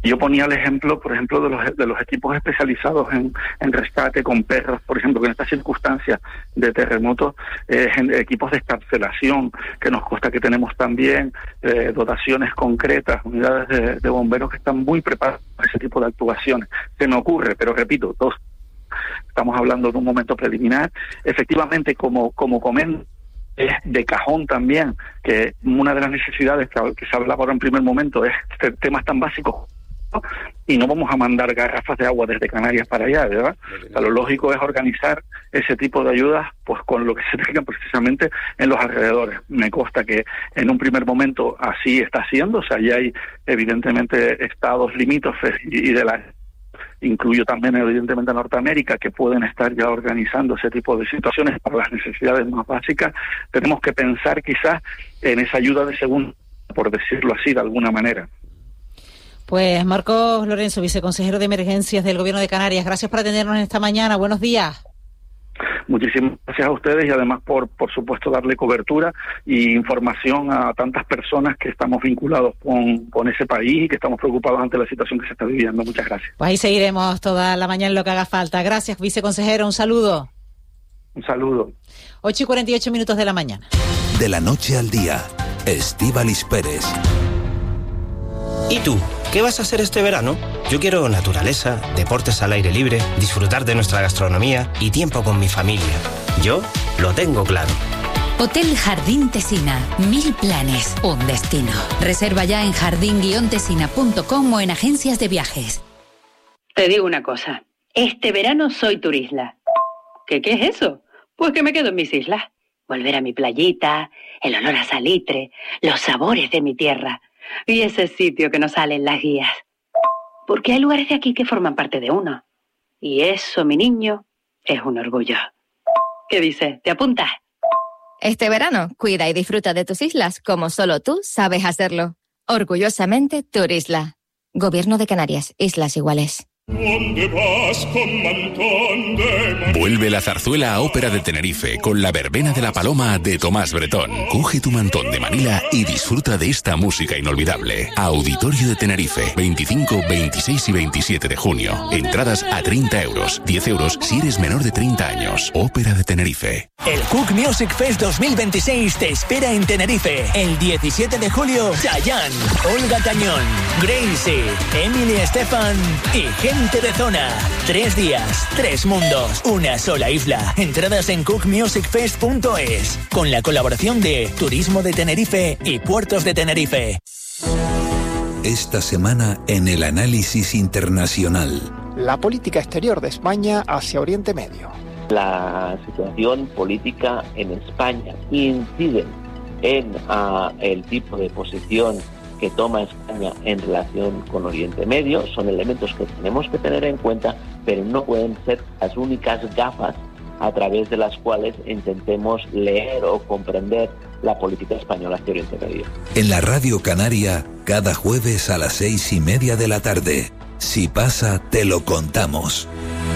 Yo ponía el ejemplo, por ejemplo, de los, de los equipos especializados en, en rescate con perros, por ejemplo, que en estas circunstancias de terremotos, eh, equipos de excarcelación, que nos consta que tenemos también eh, dotaciones concretas, unidades de, de bomberos que están muy preparadas para ese tipo de actuaciones. Se me ocurre, pero repito, dos, estamos hablando de un momento preliminar. Efectivamente, como, como comento, es de cajón también, que una de las necesidades que, que se hablaba ahora en primer momento es temas tan básicos, y no vamos a mandar garrafas de agua desde Canarias para allá, ¿verdad? O sea, lo lógico es organizar ese tipo de ayudas pues con lo que se tenga precisamente en los alrededores. Me consta que en un primer momento así está haciendo, o sea, ya hay evidentemente estados limítrofes y, y de la incluyo también evidentemente a Norteamérica, que pueden estar ya organizando ese tipo de situaciones para las necesidades más básicas. Tenemos que pensar quizás en esa ayuda de segunda, por decirlo así de alguna manera. Pues Marcos Lorenzo, viceconsejero de Emergencias del Gobierno de Canarias, gracias por atendernos esta mañana. Buenos días. Muchísimas gracias a ustedes y además por por supuesto darle cobertura y información a tantas personas que estamos vinculados con, con ese país y que estamos preocupados ante la situación que se está viviendo. Muchas gracias. Pues ahí seguiremos toda la mañana en lo que haga falta. Gracias, viceconsejero. Un saludo. Un saludo. ocho y cuarenta y ocho minutos de la mañana. De la noche al día, Estíbaliz Pérez. ¿Y tú? ¿Qué vas a hacer este verano? Yo quiero naturaleza, deportes al aire libre, disfrutar de nuestra gastronomía y tiempo con mi familia. Yo lo tengo claro. Hotel Jardín Tesina. Mil planes, un destino. Reserva ya en jardín guion tesina punto com o en agencias de viajes. Te digo una cosa. Este verano soy turisla. ¿Qué, qué es eso? Pues que me quedo en mis islas. Volver a mi playita, el olor a salitre, los sabores de mi tierra. Y ese sitio que nos sale en las guías. Porque hay lugares de aquí que forman parte de uno. Y eso, mi niño, es un orgullo. ¿Qué dices? ¿Te apuntas? Este verano, cuida y disfruta de tus islas como solo tú sabes hacerlo. Orgullosamente, Turisla. Gobierno de Canarias, Islas Iguales. ¿Dónde vas con mantón de... Vuelve la zarzuela a Ópera de Tenerife con la verbena de la Paloma de Tomás Bretón. Coge tu mantón de Manila y disfruta de esta música inolvidable. Auditorio de Tenerife, veinticinco, veintiséis y veintisiete de junio. Entradas a treinta euros, diez euros si eres menor de treinta años. Ópera de Tenerife. El Cook Music Fest dos mil veintiséis te espera en Tenerife. El diecisiete de julio, Chayanne, Olga Tañón, Gracie, Emily Estefan y Gente de Zona. Tres días, tres mundos, una sola isla. Entradas en cook music fest punto es. Con la colaboración de Turismo de Tenerife y Puertos de Tenerife. Esta semana en el análisis internacional. La política exterior de España hacia Oriente Medio. La situación política en España incide en uh, el tipo de posición que toma España en relación con Oriente Medio. Son elementos que tenemos que tener en cuenta, pero no pueden ser las únicas gafas a través de las cuales intentemos leer o comprender la política española hacia Oriente Medio. En la Radio Canaria, cada jueves a las seis y media de la tarde. Si pasa, te lo contamos.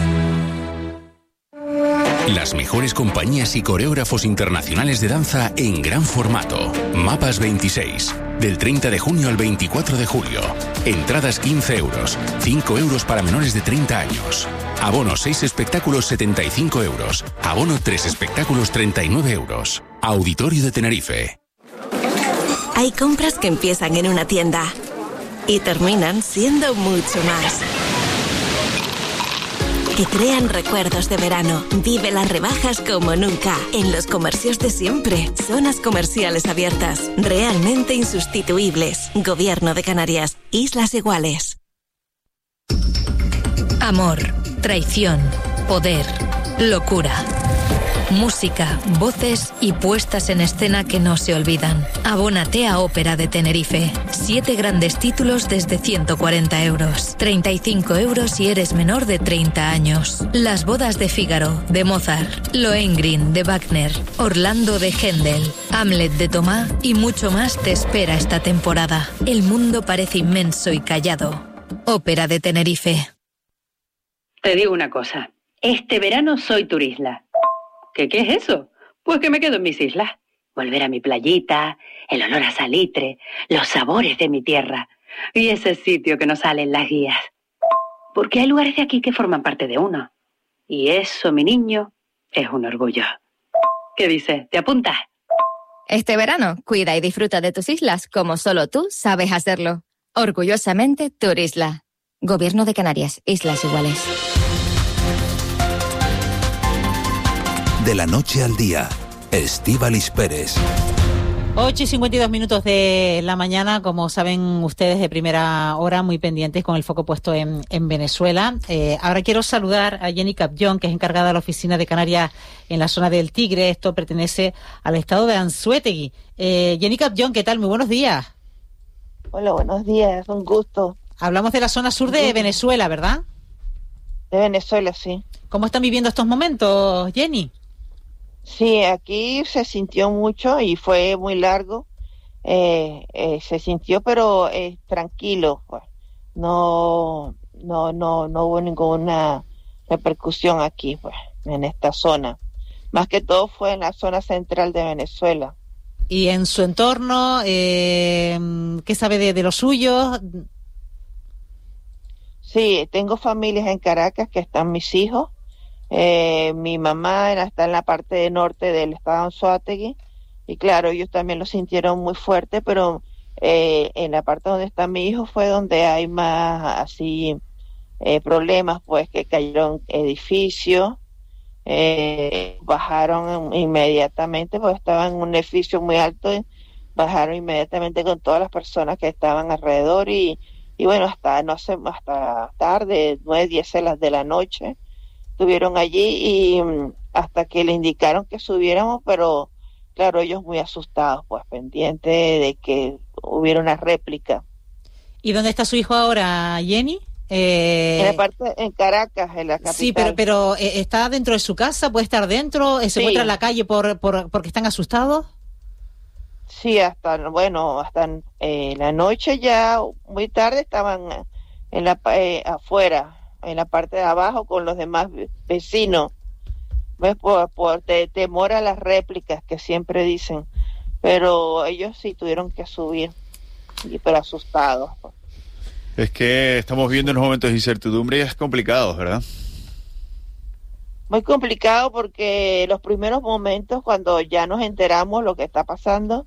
Las mejores compañías y coreógrafos internacionales de danza en gran formato. Mapas veintiséis. Del treinta de junio al veinticuatro de julio. Entradas quince euros. cinco euros para menores de treinta años. Abono seis espectáculos setenta y cinco euros. Abono tres espectáculos treinta y nueve euros. Auditorio de Tenerife. Hay compras que empiezan en una tienda y terminan siendo mucho más. Que crean recuerdos de verano. Vive las rebajas como nunca. En los comercios de siempre. Zonas comerciales abiertas. Realmente insustituibles. Gobierno de Canarias. Islas Iguales. Amor, traición, poder, locura. Música, voces y puestas en escena que no se olvidan. Abónate a Ópera de Tenerife. Siete grandes títulos desde ciento cuarenta euros. treinta y cinco euros si eres menor de treinta años. Las bodas de Fígaro, de Mozart. Lohengrin, de Wagner. Orlando, de Händel. Hamlet, de Tomás y mucho más te espera esta temporada. El mundo parece inmenso y callado. Ópera de Tenerife. Te digo una cosa. Este verano soy turisla. ¿Qué, qué es eso? Pues que me quedo en mis islas. Volver a mi playita, el olor a salitre, los sabores de mi tierra. Y ese sitio que no sale en las guías. Porque hay lugares de aquí que forman parte de uno. Y eso, mi niño, es un orgullo. ¿Qué dices? ¿Te apuntas? Este verano, cuida y disfruta de tus islas como solo tú sabes hacerlo. Orgullosamente, Turisla. Gobierno de Canarias, Islas Iguales. De la noche al día, Estíbaliz Pérez. ocho y cincuenta y dos minutos de la mañana, como saben ustedes de primera hora, muy pendientes con el foco puesto en, en Venezuela. Eh, ahora quiero saludar a Jenny Capllón, que es encargada de la oficina de Canarias en la zona del Tigre. Esto pertenece al estado de Anzoátegui. Eh, Jenny Capllón, ¿qué tal? Muy buenos días. Hola, buenos días, un gusto. Hablamos de la zona sur de Venezuela, ¿verdad? De Venezuela, sí. ¿Cómo están viviendo estos momentos, Jenny? Sí, aquí se sintió mucho y fue muy largo. Eh, eh, se sintió, pero eh, tranquilo. Pues. No, no, no, no hubo ninguna repercusión aquí, pues, en esta zona. Más que todo fue en la zona central de Venezuela. Y en su entorno, eh, ¿qué sabe de, de los suyos? Sí, tengo familias en Caracas que están mis hijos. Eh, mi mamá está en la parte norte del estado de Anzoátegui y claro, ellos también lo sintieron muy fuerte, pero eh, en la parte donde está mi hijo fue donde hay más así eh, problemas, pues que cayeron edificios, eh, bajaron inmediatamente, pues estaban en un edificio muy alto, y bajaron inmediatamente con todas las personas que estaban alrededor y, y bueno, hasta no sé, hasta tarde, nueve, diez de la, de la noche estuvieron allí y hasta que le indicaron que subiéramos, pero claro, ellos muy asustados, pues pendientes de que hubiera una réplica. ¿Y dónde está su hijo ahora, Jenny? Eh... En la parte, en Caracas, en la capital. Sí, pero, pero eh, ¿está dentro de su casa? ¿Puede estar dentro? ¿Se sí. encuentra en la calle por, por porque están asustados? Sí, hasta, bueno, hasta eh, la noche ya, muy tarde, estaban en la eh, afuera, en la parte de abajo con los demás vecinos, ¿ves? Por, por te, temor a las réplicas que siempre dicen, pero ellos sí tuvieron que subir, pero asustados. Es que estamos viendo unos momentos de incertidumbre y es complicado, ¿verdad? Muy complicado porque los primeros momentos cuando ya nos enteramos lo que está pasando,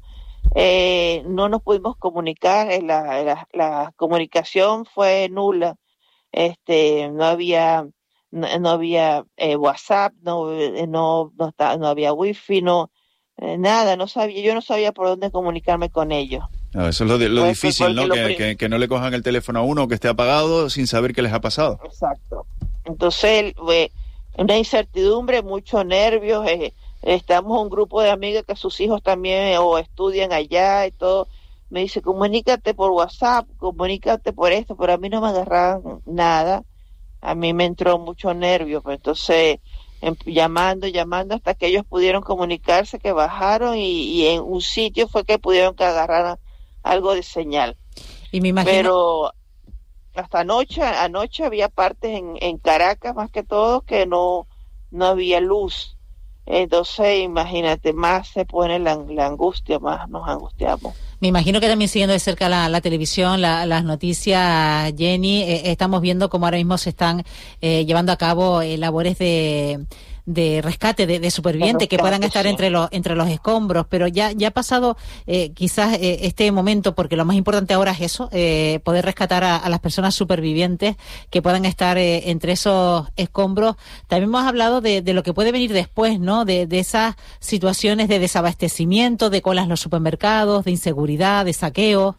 eh, no nos pudimos comunicar, la, la, la comunicación fue nula. Este, no había no, no había eh, WhatsApp, no no no, está, no había wifi, no eh, nada, no sabía, yo no sabía por dónde comunicarme con ellos. No, eso es lo, de, lo pues, difícil, ¿no? Que, prim- que, que no le cojan el teléfono a uno, que esté apagado sin saber qué les ha pasado. Exacto. Entonces, eh, una incertidumbre, muchos nervios. Eh, estamos un grupo de amigas que sus hijos también eh, o estudian allá y todo. Me dice, comunícate por WhatsApp, comunícate por esto, pero a mí no me agarraban nada. A mí me entró mucho nervio, pues entonces em, llamando, llamando hasta que ellos pudieron comunicarse, que bajaron y, y en un sitio fue que pudieron que agarraran algo de señal. Y me imagino... Pero hasta anoche, anoche había partes en, en Caracas más que todo que no, no había luz. Entonces, imagínate, más se pone la, la angustia, más nos angustiamos. Me imagino que también siguiendo de cerca la, la televisión, la, las noticias, Jenny, eh, estamos viendo cómo ahora mismo se están eh, llevando a cabo eh, labores de, de rescate de, de supervivientes que puedan estar entre los entre los escombros, pero ya ya ha pasado eh, quizás eh, este momento, porque lo más importante ahora es eso, eh, poder rescatar a, a las personas supervivientes que puedan estar eh, entre esos escombros. También hemos hablado de, de lo que puede venir después, ¿no? De, de esas situaciones de desabastecimiento, de colas en los supermercados, de inseguridad, de saqueo.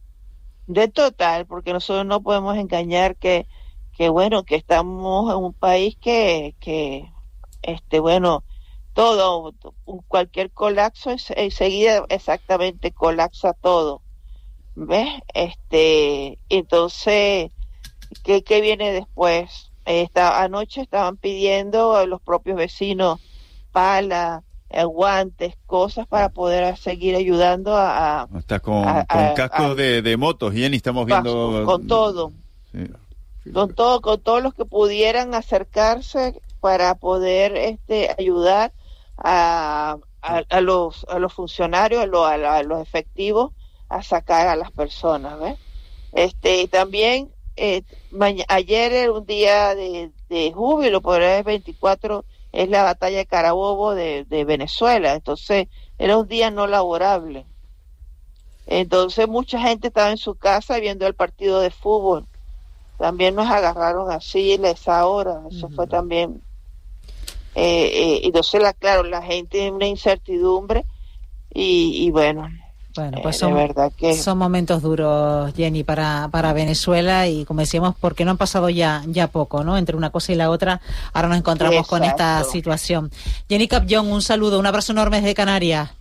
De total, porque nosotros no podemos engañar que, que bueno, que estamos en un país que, que este, bueno, todo, cualquier colapso enseguida exactamente colapsa todo, ¿ves? Este, entonces, ¿qué, qué viene después? Esta anoche estaban pidiendo a los propios vecinos palas, eh, guantes, cosas para poder seguir ayudando a... a Está con, a, con a, cascos a, de, de motos, Jenny, estamos viendo... Con todo. Sí. Con todo, con todos los que pudieran acercarse para poder este ayudar a, a, a los a los funcionarios, a, lo, a, a los efectivos a sacar a las personas, ¿ves? Este, y también eh, maña- ayer era un día de, de júbilo, por el veinticuatro es la batalla de Carabobo de, de Venezuela, entonces era un día no laborable. Entonces mucha gente estaba en su casa viendo el partido de fútbol. También nos agarraron así en esa hora, eso uh-huh. fue también. Eh, eh, entonces, la, claro, la gente en una incertidumbre y, y bueno. Bueno, pues eh, son, de verdad que... son momentos duros, Jenny, para, para Venezuela y como decíamos, porque no han pasado ya, ya poco, ¿no? Entre una cosa y la otra, ahora nos encontramos Exacto. con esta situación. Jenny Capllón, un saludo, un abrazo enorme desde Canarias.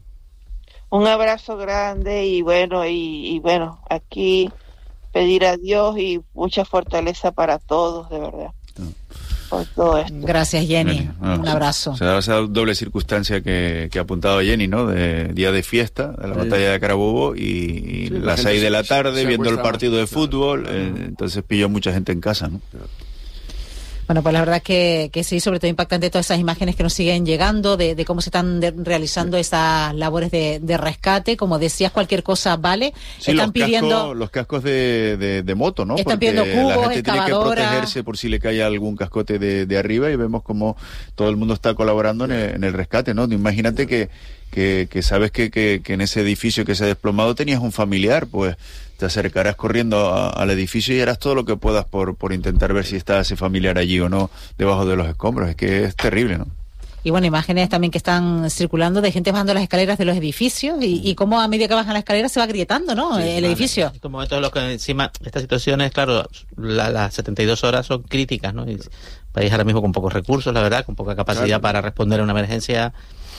Un abrazo grande y bueno, y, y bueno, aquí pedir a Dios y mucha fortaleza para todos, de verdad. Por todo esto. Gracias, Jenny. Bueno, un abrazo. O sea, esa doble circunstancia que, que ha apuntado Jenny, ¿no? De día de fiesta, de la sí. batalla de Carabobo y, y sí, las seis de la tarde viendo el partido de fútbol, claro. eh, entonces pilló mucha gente en casa, ¿no? Claro. Bueno, pues la verdad que, que sí, sobre todo impactante todas esas imágenes que nos siguen llegando de, de cómo se están de, realizando sí. esas labores de, de rescate. Como decías, cualquier cosa vale. Sí, están los pidiendo cascos, los cascos de, de, de moto, ¿no? Están Porque pidiendo cubos, la gente tiene que excavadoras. protegerse por si le cae algún cascote de, de arriba y vemos cómo todo el mundo está colaborando en el, en el rescate, ¿no? Imagínate que, que, que sabes que, que, que en ese edificio que se ha desplomado tenías un familiar, pues te acercarás corriendo a, al edificio y harás todo lo que puedas por, por intentar ver si está ese familiar allí o no, debajo de los escombros. Es que es terrible, ¿no? Y bueno, imágenes también que están circulando de gente bajando las escaleras de los edificios y, y cómo a medida que bajan la escalera se va agrietando, ¿no? Sí, el vale. edificio. En estos momentos los que encima, estas situaciones, claro, la, las setenta y dos horas son críticas, ¿no? Y el país ahora mismo con pocos recursos, la verdad, con poca capacidad claro. para responder a una emergencia.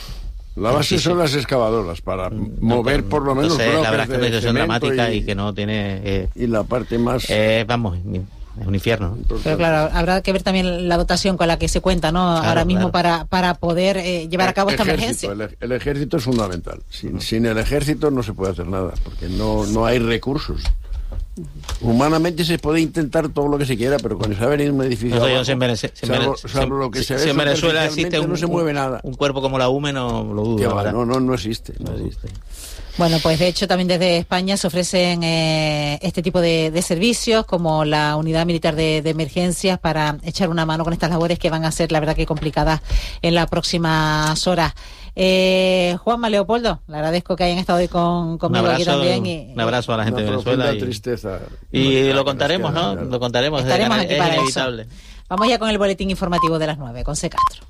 La base sí, sí. son las excavadoras para no, mover por lo menos entonces, la verdad es que es una situación dramática y, y que no tiene eh, y la parte más eh, vamos es un infierno. Pero claro, habrá que ver también la dotación con la que se cuenta, ¿no? Claro, ahora mismo claro. para para poder eh, llevar a cabo esta ejército, emergencia. El, el ejército es fundamental. Sin, uh-huh. sin el ejército no se puede hacer nada porque no no hay recursos. Humanamente se puede intentar todo lo que se quiera, pero cuando se va a venir un edificio no, abajo, si en Venezuela, si salvo, salvo lo que se ve si en Venezuela existe un, no se mueve nada. Un cuerpo como la U M E no lo dudo. Va, no, no, no existe. No existe. Bueno, pues de hecho también desde España se ofrecen eh, este tipo de, de servicios como la Unidad Militar de, de Emergencias para echar una mano con estas labores que van a ser, la verdad, que complicadas en las próximas horas. Eh, Juanma, Leopoldo, le agradezco que hayan estado hoy con, conmigo abrazo, aquí también. Y, un abrazo a la gente de Venezuela. Y, tristeza. y lo contaremos, ¿no? Claro. Lo contaremos. Estaremos es, aquí es para inevitable. Eso. Vamos ya con el boletín informativo de las nueve, con C. Castro.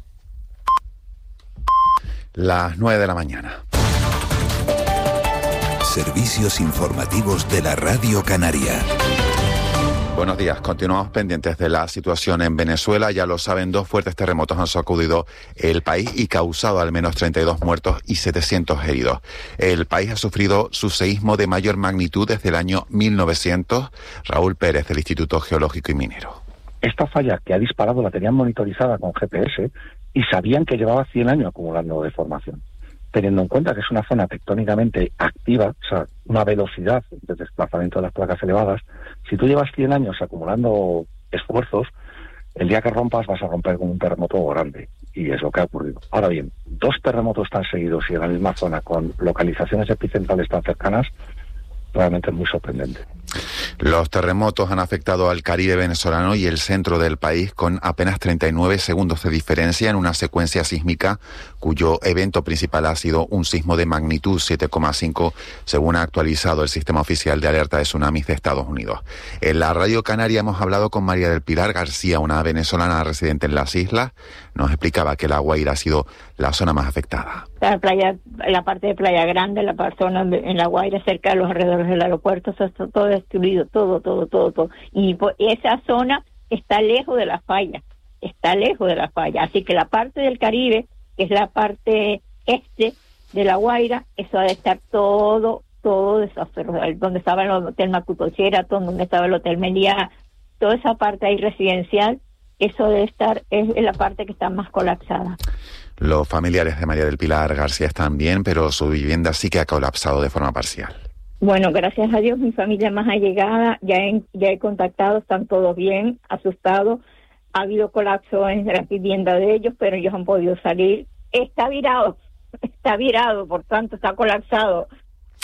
Las nueve de la mañana. Servicios informativos de la Radio Canaria. Buenos días. Continuamos pendientes de la situación en Venezuela. Ya lo saben, dos fuertes terremotos han sacudido el país y causado al menos treinta y dos muertos y setecientos heridos. El país ha sufrido su seísmo de mayor magnitud desde el año mil novecientos. Raúl Pérez, del Instituto Geológico y Minero. Esta falla que ha disparado la tenían monitorizada con G P S y sabían que llevaba cien años acumulando deformación. Teniendo en cuenta que es una zona tectónicamente activa, o sea, una velocidad de desplazamiento de las placas elevadas, si tú llevas cien años acumulando esfuerzos, el día que rompas vas a romper con un terremoto grande, y es lo que ha ocurrido. Ahora bien, dos terremotos tan seguidos y en la misma zona, con localizaciones epicentrales tan cercanas, realmente es muy sorprendente. Los terremotos han afectado al Caribe venezolano y el centro del país con apenas treinta y nueve segundos de diferencia en una secuencia sísmica cuyo evento principal ha sido un sismo de magnitud siete coma cinco, según ha actualizado el Sistema Oficial de Alerta de Tsunamis de Estados Unidos. En la Radio Canaria hemos hablado con María del Pilar García, una venezolana residente en las islas. Nos explicaba que La Guaira ha sido la zona más afectada. La playa, la parte de Playa Grande, la zona en La Guaira, cerca de los alrededores del aeropuerto, eso está todo destruido, todo, todo, todo, todo. Y pues, esa zona está lejos de la falla, está lejos de la falla. Así que la parte del Caribe, que es la parte este de La Guaira, eso ha de estar todo, todo desastroso. Donde estaba el Hotel Macutochera, donde estaba el Hotel Meliá, toda esa parte ahí residencial, eso debe estar, es la parte que está más colapsada. Los familiares de María del Pilar García están bien, pero su vivienda sí que ha colapsado de forma parcial. Bueno, gracias a Dios, mi familia más allegada, ya he, ya he contactado, están todos bien, asustados. Ha habido colapso en la vivienda de ellos, pero ellos han podido salir. Está virado, está virado, por tanto está colapsado.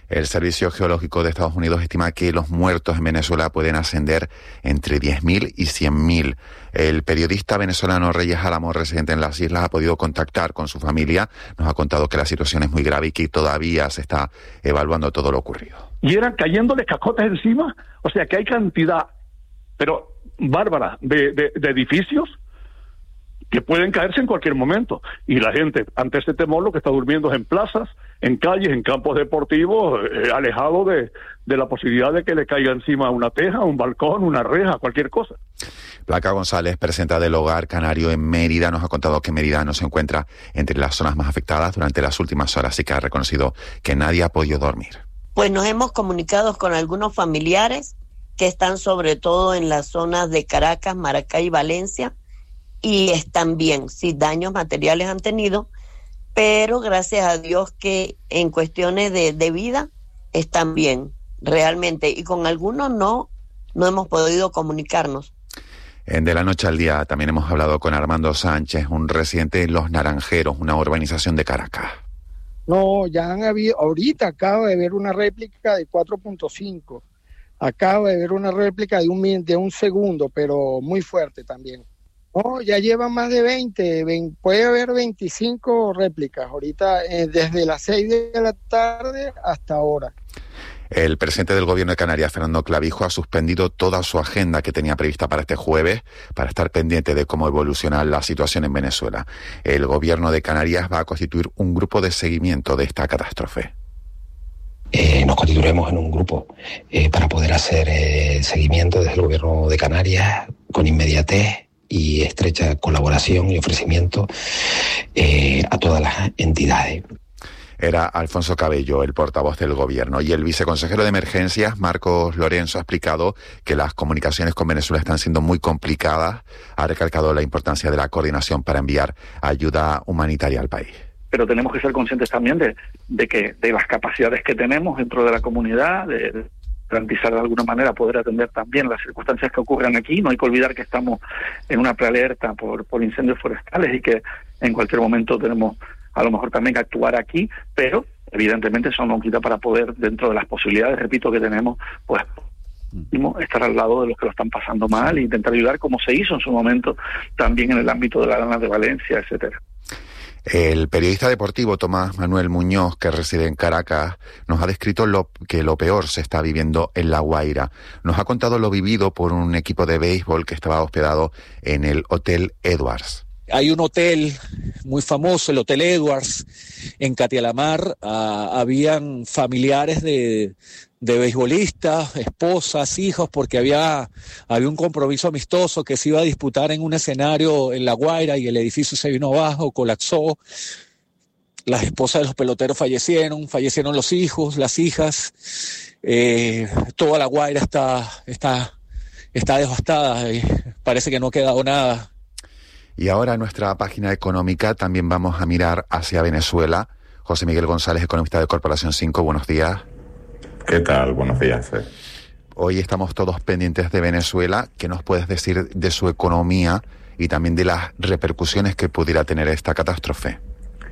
El Servicio Geológico de Estados Unidos estima que los muertos en Venezuela pueden ascender entre diez mil y cien mil. El periodista venezolano Reyes Álamo, residente en las islas, ha podido contactar con su familia. Nos ha contado que la situación es muy grave y que todavía se está evaluando todo lo ocurrido. Y eran cayéndole cascotes encima, o sea que hay cantidad, pero bárbara, de, de, de edificios que pueden caerse en cualquier momento. Y la gente, ante ese temor, lo que está durmiendo es en plazas, en calles, en campos deportivos, eh, alejado de, de la posibilidad de que le caiga encima una teja, un balcón, una reja, cualquier cosa. Placa González, presidenta del Hogar Canario en Mérida, nos ha contado que Mérida no se encuentra entre las zonas más afectadas durante las últimas horas y que ha reconocido que nadie ha podido dormir. Pues nos hemos comunicado con algunos familiares que están sobre todo en las zonas de Caracas, Maracay y Valencia, y están bien, sí, daños materiales han tenido, pero gracias a Dios que en cuestiones de, de vida están bien, realmente, y con algunos no, no hemos podido comunicarnos. De la noche al día también hemos hablado con Armando Sánchez, un residente de Los Naranjeros, una urbanización de Caracas. No, ya han habido, ahorita acabo de ver una réplica de cuatro punto cinco, acabo de ver una réplica de un, de un segundo, pero muy fuerte también. No, ya llevan más de veinte, veinte, puede haber veinticinco réplicas ahorita, eh, desde las seis de la tarde hasta ahora. El presidente del Gobierno de Canarias, Fernando Clavijo, ha suspendido toda su agenda que tenía prevista para este jueves para estar pendiente de cómo evoluciona la situación en Venezuela. El Gobierno de Canarias va a constituir un grupo de seguimiento de esta catástrofe. Eh, nos constituiremos en un grupo eh, para poder hacer eh, seguimiento desde el Gobierno de Canarias con inmediatez y estrecha colaboración y ofrecimiento eh, a todas las entidades. Era Alfonso Cabello, el portavoz del Gobierno, y el viceconsejero de Emergencias, Marcos Lorenzo, ha explicado que las comunicaciones con Venezuela están siendo muy complicadas. Ha recalcado la importancia de la coordinación para enviar ayuda humanitaria al país. Pero tenemos que ser conscientes también de, de que de las capacidades que tenemos dentro de la comunidad, de, de garantizar de alguna manera poder atender también las circunstancias que ocurran aquí. No hay que olvidar que estamos en una prealerta por, por incendios forestales y que en cualquier momento tenemos a lo mejor también que actuar aquí, pero evidentemente eso no quita para poder, dentro de las posibilidades, repito, que tenemos, pues estar al lado de los que lo están pasando mal e intentar ayudar, como se hizo en su momento también en el ámbito de la Dana de Valencia, etcétera. El periodista deportivo Tomás Manuel Muñoz, que reside en Caracas, nos ha descrito lo que lo peor se está viviendo en La Guaira. Nos ha contado lo vivido por un equipo de béisbol que estaba hospedado en el Hotel Edwards. Hay un hotel muy famoso, el Hotel Edwards, en Catialamar. Uh, habían familiares de, de beisbolistas, esposas, hijos, porque había, había un compromiso amistoso que se iba a disputar en un escenario en La Guaira y el edificio se vino abajo, colapsó. Las esposas de los peloteros fallecieron, fallecieron los hijos, las hijas. Eh, toda La Guaira está, está, está devastada, y parece que no ha quedado nada. Y ahora en nuestra página económica también vamos a mirar hacia Venezuela. José Miguel González, economista de Corporación cinco, buenos días. ¿Qué tal? Buenos días. Eh. Hoy estamos todos pendientes de Venezuela. ¿Qué nos puedes decir de su economía y también de las repercusiones que pudiera tener esta catástrofe?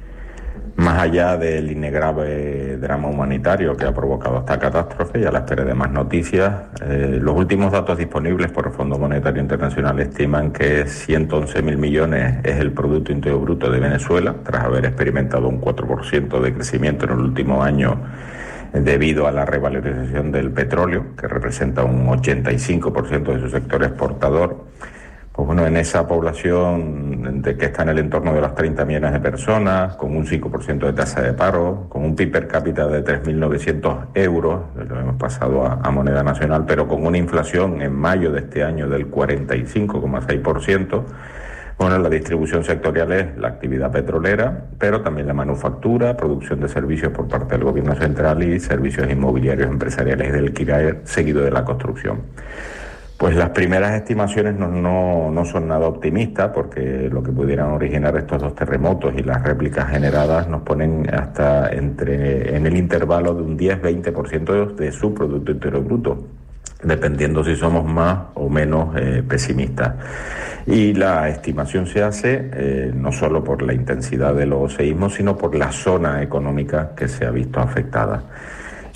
Más allá del innegable drama humanitario que ha provocado esta catástrofe y a la espera de más noticias, eh, los últimos datos disponibles por el Fondo Monetario Internacional estiman que ciento once mil millones es el Producto Interior Bruto de Venezuela, tras haber experimentado un cuatro por ciento de crecimiento en el último año debido a la revalorización del petróleo, que representa un ochenta y cinco por ciento de su sector exportador. Pues bueno, en esa población de que está en el entorno de las treinta millones de personas, con un cinco por ciento de tasa de paro, con un P I B per cápita de tres mil novecientos euros, lo hemos pasado a, a moneda nacional, pero con una inflación en mayo de este año del cuarenta y cinco coma seis por ciento. Bueno, la distribución sectorial es la actividad petrolera, pero también la manufactura, producción de servicios por parte del gobierno central y servicios inmobiliarios empresariales del alquiler, seguido de la construcción. Pues las primeras estimaciones no, no, no son nada optimistas, porque lo que pudieran originar estos dos terremotos y las réplicas generadas nos ponen hasta entre en el intervalo de un diez a veinte por ciento de su Producto Interior Bruto, dependiendo si somos más o menos eh, pesimistas. Y la estimación se hace eh, no solo por la intensidad de los seísmos, sino por la zona económica que se ha visto afectada.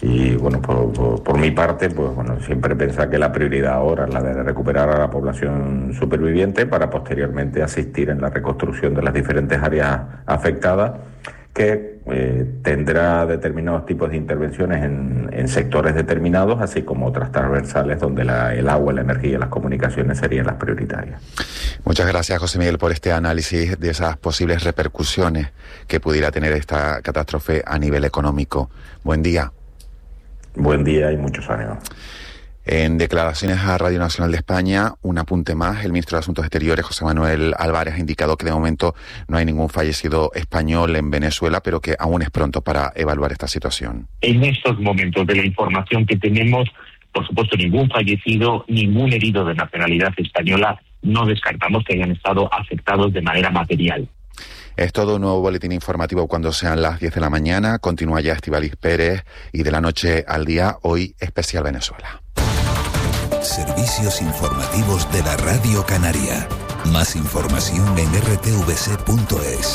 Y bueno, por, por, por mi parte, pues bueno, siempre pensar que la prioridad ahora es la de recuperar a la población superviviente para posteriormente asistir en la reconstrucción de las diferentes áreas afectadas, que eh, tendrá determinados tipos de intervenciones en, en sectores determinados, así como otras transversales donde la, el agua, la energía y las comunicaciones serían las prioritarias. Muchas gracias, José Miguel, por este análisis de esas posibles repercusiones que pudiera tener esta catástrofe a nivel económico. Buen día. Buen día y muchos ánimos. En declaraciones a Radio Nacional de España, un apunte más, el ministro de Asuntos Exteriores, José Manuel Álvarez, ha indicado que de momento no hay ningún fallecido español en Venezuela, pero que aún es pronto para evaluar esta situación. En estos momentos, de la información que tenemos, por supuesto, ningún fallecido, ningún herido de nacionalidad española. No descartamos que hayan estado afectados de manera material. Es todo un nuevo boletín informativo cuando sean las diez de la mañana. Continúa ya Estíbaliz Pérez y de la noche al día, hoy especial Venezuela. Servicios informativos de la Radio Canaria. Más información en r t v c punto es.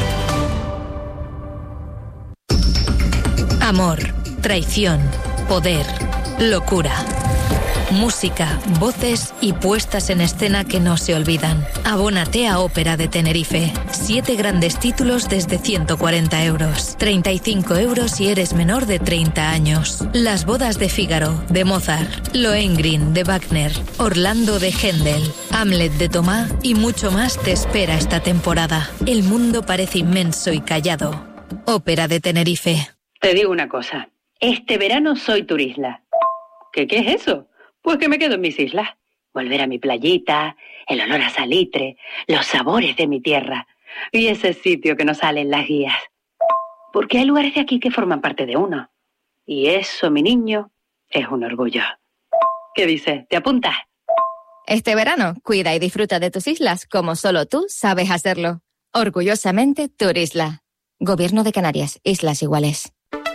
Amor, traición, poder, locura. Música, voces y puestas en escena que no se olvidan. Abónate a Ópera de Tenerife. Siete grandes títulos desde ciento cuarenta euros. treinta y cinco euros si eres menor de treinta años. Las bodas de Fígaro, de Mozart. Lohengrin, de Wagner. Orlando, de Händel. Hamlet, de Tomá y mucho más te espera esta temporada. El mundo parece inmenso y callado. Ópera de Tenerife. Te digo una cosa. Este verano soy turisla. ¿Qué, qué es eso? Pues que me quedo en mis islas. Volver a mi playita, el olor a salitre, los sabores de mi tierra y ese sitio que nos sale en las guías. Porque hay lugares de aquí que forman parte de uno. Y eso, mi niño, es un orgullo. ¿Qué dices? ¿Te apuntas? Este verano, cuida y disfruta de tus islas como solo tú sabes hacerlo. Orgullosamente, Turisla. Gobierno de Canarias, Islas Iguales.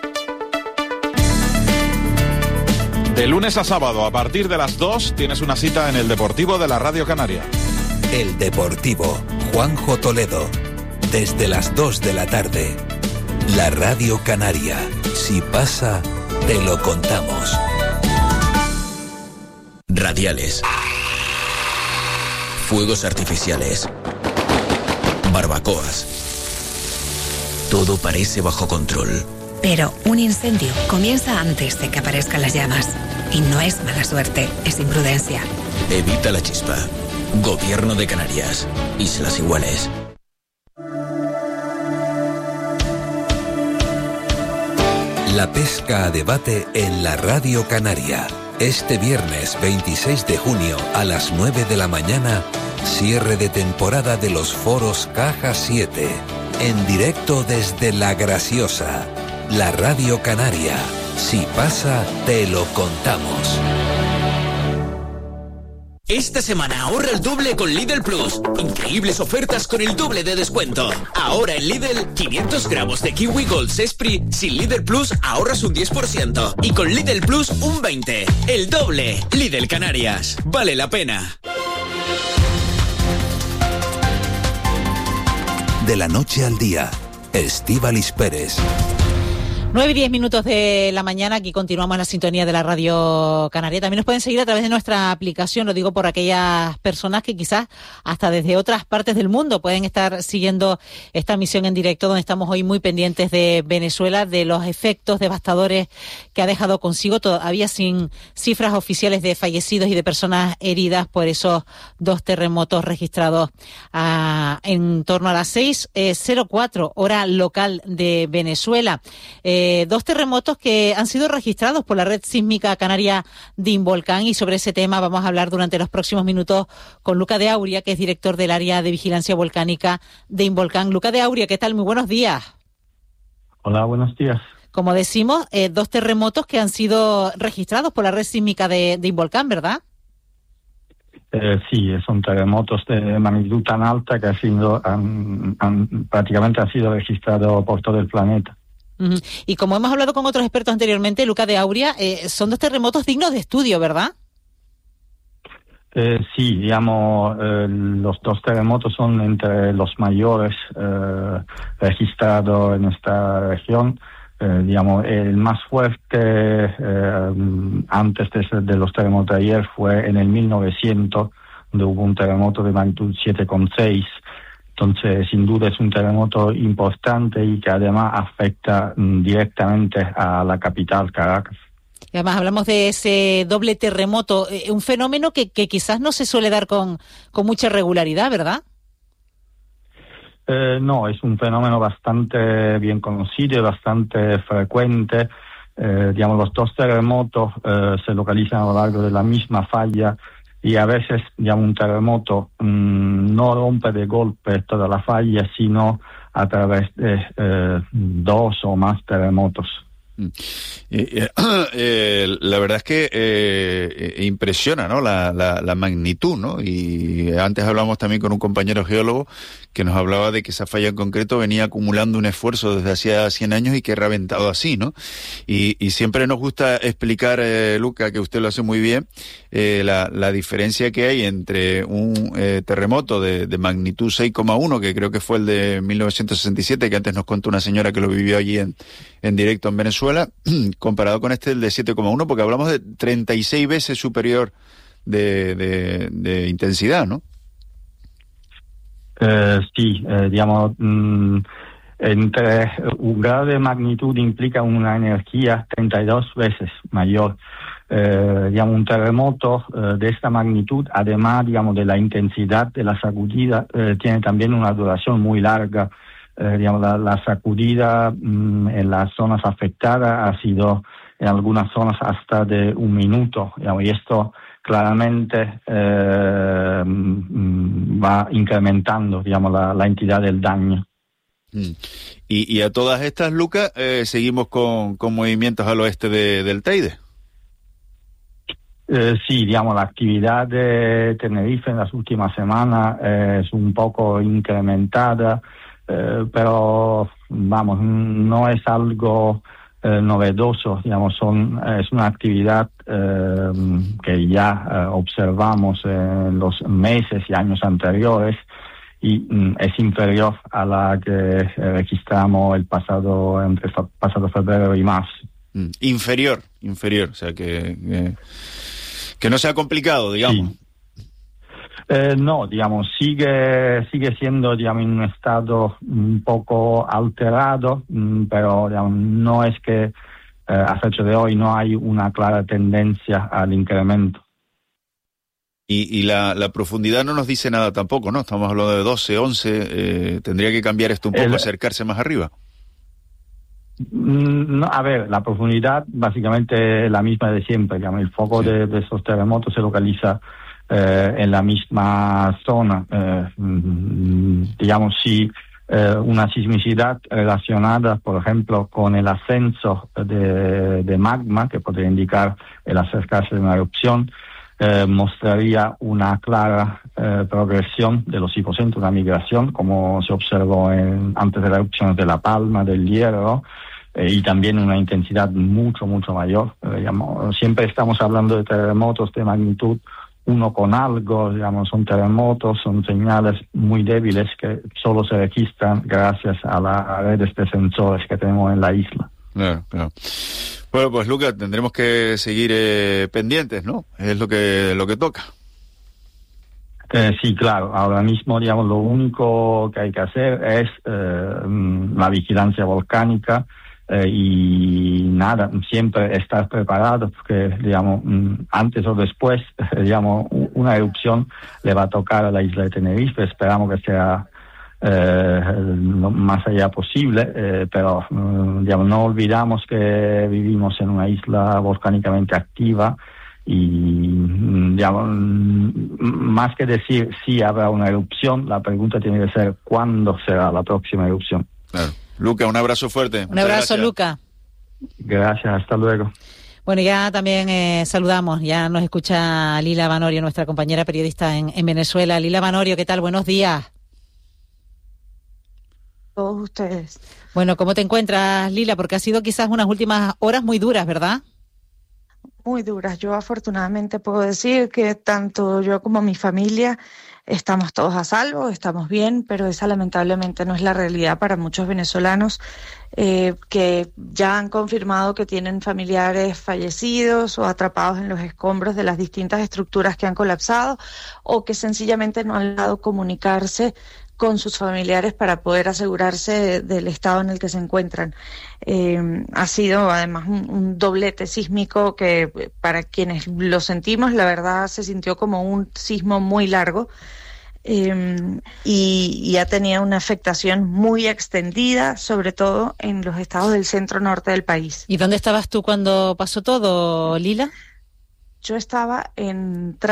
De lunes a sábado, a partir de las dos, tienes una cita en el Deportivo de la Radio Canaria. El Deportivo, Juanjo Toledo. Desde las dos de la tarde. La Radio Canaria. Si pasa, te lo contamos. Radiales. Fuegos artificiales. Barbacoas. Todo parece bajo control. Pero un incendio comienza antes de que aparezcan las llamas. Y no es mala suerte, es imprudencia. Evita la chispa. Gobierno de Canarias. Islas Iguales. La pesca a debate en la Radio Canaria. Este viernes veintiséis de junio a las nueve de la mañana, cierre de temporada de los foros Caja siete. En directo desde La Graciosa. La Radio Canaria. Si pasa, te lo contamos. Esta semana ahorra el doble con Lidl Plus. Increíbles ofertas con el doble de descuento. Ahora en Lidl, quinientos gramos de Kiwi Gold Sespri sin Lidl Plus ahorras un diez por ciento. Y con Lidl Plus un veinte por ciento. El doble. Lidl Canarias. Vale la pena. De la noche al día, Estíbaliz Pérez. nueve y diez minutos de la mañana, aquí continuamos en la sintonía de la Radio Canaria. También nos pueden seguir a través de nuestra aplicación, lo digo por aquellas personas que quizás hasta desde otras partes del mundo pueden estar siguiendo esta misión en directo, donde estamos hoy muy pendientes de Venezuela, de los efectos devastadores que ha dejado consigo, todavía sin cifras oficiales de fallecidos y de personas heridas por esos dos terremotos registrados a, en torno a las seis cero cuatro hora local de Venezuela. Eh, Eh, dos terremotos que han sido registrados por la Red Sísmica Canaria de Involcán, y sobre ese tema vamos a hablar durante los próximos minutos con Luca de Auria, que es director del área de vigilancia volcánica de Involcán. Luca de Auria, ¿qué tal? Muy buenos días. Hola, buenos días. Como decimos, eh, dos terremotos que han sido registrados por la Red Sísmica de, de Involcán, ¿verdad? Eh, sí, son terremotos de magnitud tan alta que ha sido, han, han, prácticamente han sido registrados por todo el planeta. Uh-huh. Y como hemos hablado con otros expertos anteriormente, Luca de Auria, eh, son dos terremotos dignos de estudio, ¿verdad? Eh, sí, digamos, eh, los dos terremotos son entre los mayores eh, registrados en esta región. Eh, digamos, el más fuerte eh, antes de, de los terremotos de ayer fue en el mil novecientos, donde hubo un terremoto de magnitud siete coma seis. Entonces, sin duda es un terremoto importante y que además afecta mm, directamente a la capital, Caracas. Y además hablamos de ese doble terremoto, eh, un fenómeno que, que quizás no se suele dar con, con mucha regularidad, ¿verdad? Eh, no, es un fenómeno bastante bien conocido y bastante frecuente. Eh, digamos, los dos terremotos eh, se localizan a lo largo de la misma falla y a veces, digamos, un terremoto mmm, no rompe de golpe toda la falla, sino a través de eh, dos o más terremotos. Eh, eh, la verdad es que eh, impresiona, ¿no? La, la, la magnitud, ¿no? Y antes hablamos también con un compañero geólogo que nos hablaba de que esa falla en concreto venía acumulando un esfuerzo desde hacía cien años y que ha reventado así, ¿no? Y, y siempre nos gusta explicar, eh, Luca, que usted lo hace muy bien, eh, la, la diferencia que hay entre un eh, terremoto de, de magnitud seis coma uno, que creo que fue el de mil novecientos sesenta y siete, que antes nos contó una señora que lo vivió allí en, en directo en Venezuela, comparado con este, el de siete coma uno, porque hablamos de treinta y seis veces superior de, de, de intensidad, ¿no? Eh, sí, eh, digamos, mmm, entre un grado de magnitud implica una energía treinta y dos veces mayor. Eh, digamos, un terremoto eh, de esta magnitud, además, digamos, de la intensidad de la sacudida, eh, tiene también una duración muy larga. Eh, digamos, la, la sacudida mmm, en las zonas afectadas ha sido en algunas zonas hasta de un minuto, digamos, y esto claramente eh, va incrementando, digamos, la, la entidad del daño. Mm. Y, y a todas estas, Lucas, eh, seguimos con, con movimientos al oeste de, del Teide. Eh, sí, digamos, la actividad de Tenerife en las últimas semanas eh, es un poco incrementada, eh, pero, vamos, no es algo Eh, novedoso, digamos, son, es una actividad eh, que ya eh, observamos en los meses y años anteriores y mm, es inferior a la que eh, registramos el pasado entre fa- pasado febrero y marzo. Mm, inferior, inferior, o sea que, que que no sea complicado, digamos. Sí. Eh, no, digamos, sigue sigue siendo, digamos, en un estado un poco alterado, mmm, pero digamos, no es que eh, a fecha de hoy no hay una clara tendencia al incremento. Y, y la, la profundidad no nos dice nada tampoco, ¿no? Estamos hablando de doce, once, eh, tendría que cambiar esto un poco, El, acercarse más arriba. No, a ver, la profundidad básicamente es la misma de siempre, digamos, el foco sí. de, de estos terremotos se localiza Eh, en la misma zona. Eh, digamos, si eh, una sismicidad relacionada, por ejemplo, con el ascenso de, de magma, que podría indicar el acercarse de una erupción, eh, mostraría una clara eh, progresión de los hipocentros, una migración, como se observó en, antes de las erupciones de La Palma, del Hierro, eh, y también una intensidad mucho, mucho mayor. Eh, digamos, siempre estamos hablando de terremotos de magnitud uno con algo, digamos, son terremotos, son señales muy débiles que solo se registran gracias a las redes de sensores que tenemos en la isla. Claro, claro. Bueno, pues Lucas, tendremos que seguir eh, pendientes, ¿no? Es lo que lo que toca. Eh, sí, claro. Ahora mismo, digamos, lo único que hay que hacer es eh, la vigilancia volcánica. Eh, y nada, siempre estar preparado porque, digamos, antes o después, digamos, una erupción le va a tocar a la isla de Tenerife. Esperamos que sea eh, lo más allá posible, eh, pero, digamos, no olvidamos que vivimos en una isla volcánicamente activa y, digamos, más que decir si habrá una erupción, la pregunta tiene que ser ¿cuándo será la próxima erupción? Claro. Luca, un abrazo fuerte. Un abrazo, gracias. Luca. Gracias, hasta luego. Bueno, ya también eh, saludamos, ya nos escucha Lila Vanorio, nuestra compañera periodista en, en Venezuela. Lila Vanorio, ¿qué tal? Buenos días. Todos ustedes. Bueno, ¿cómo te encuentras, Lila? Porque ha sido quizás unas últimas horas muy duras, ¿verdad? Muy duras. Yo afortunadamente puedo decir que tanto yo como mi familia estamos todos a salvo, estamos bien, pero esa lamentablemente no es la realidad para muchos venezolanos eh, que ya han confirmado que tienen familiares fallecidos o atrapados en los escombros de las distintas estructuras que han colapsado, o que sencillamente no han logrado comunicarse con sus familiares para poder asegurarse del estado en el que se encuentran. Eh, ha sido además un, un doblete sísmico que para quienes lo sentimos, la verdad se sintió como un sismo muy largo, eh, y, y ha tenido una afectación muy extendida, sobre todo en los estados del centro norte del país. ¿Y dónde estabas tú cuando pasó todo, Lila? Yo estaba en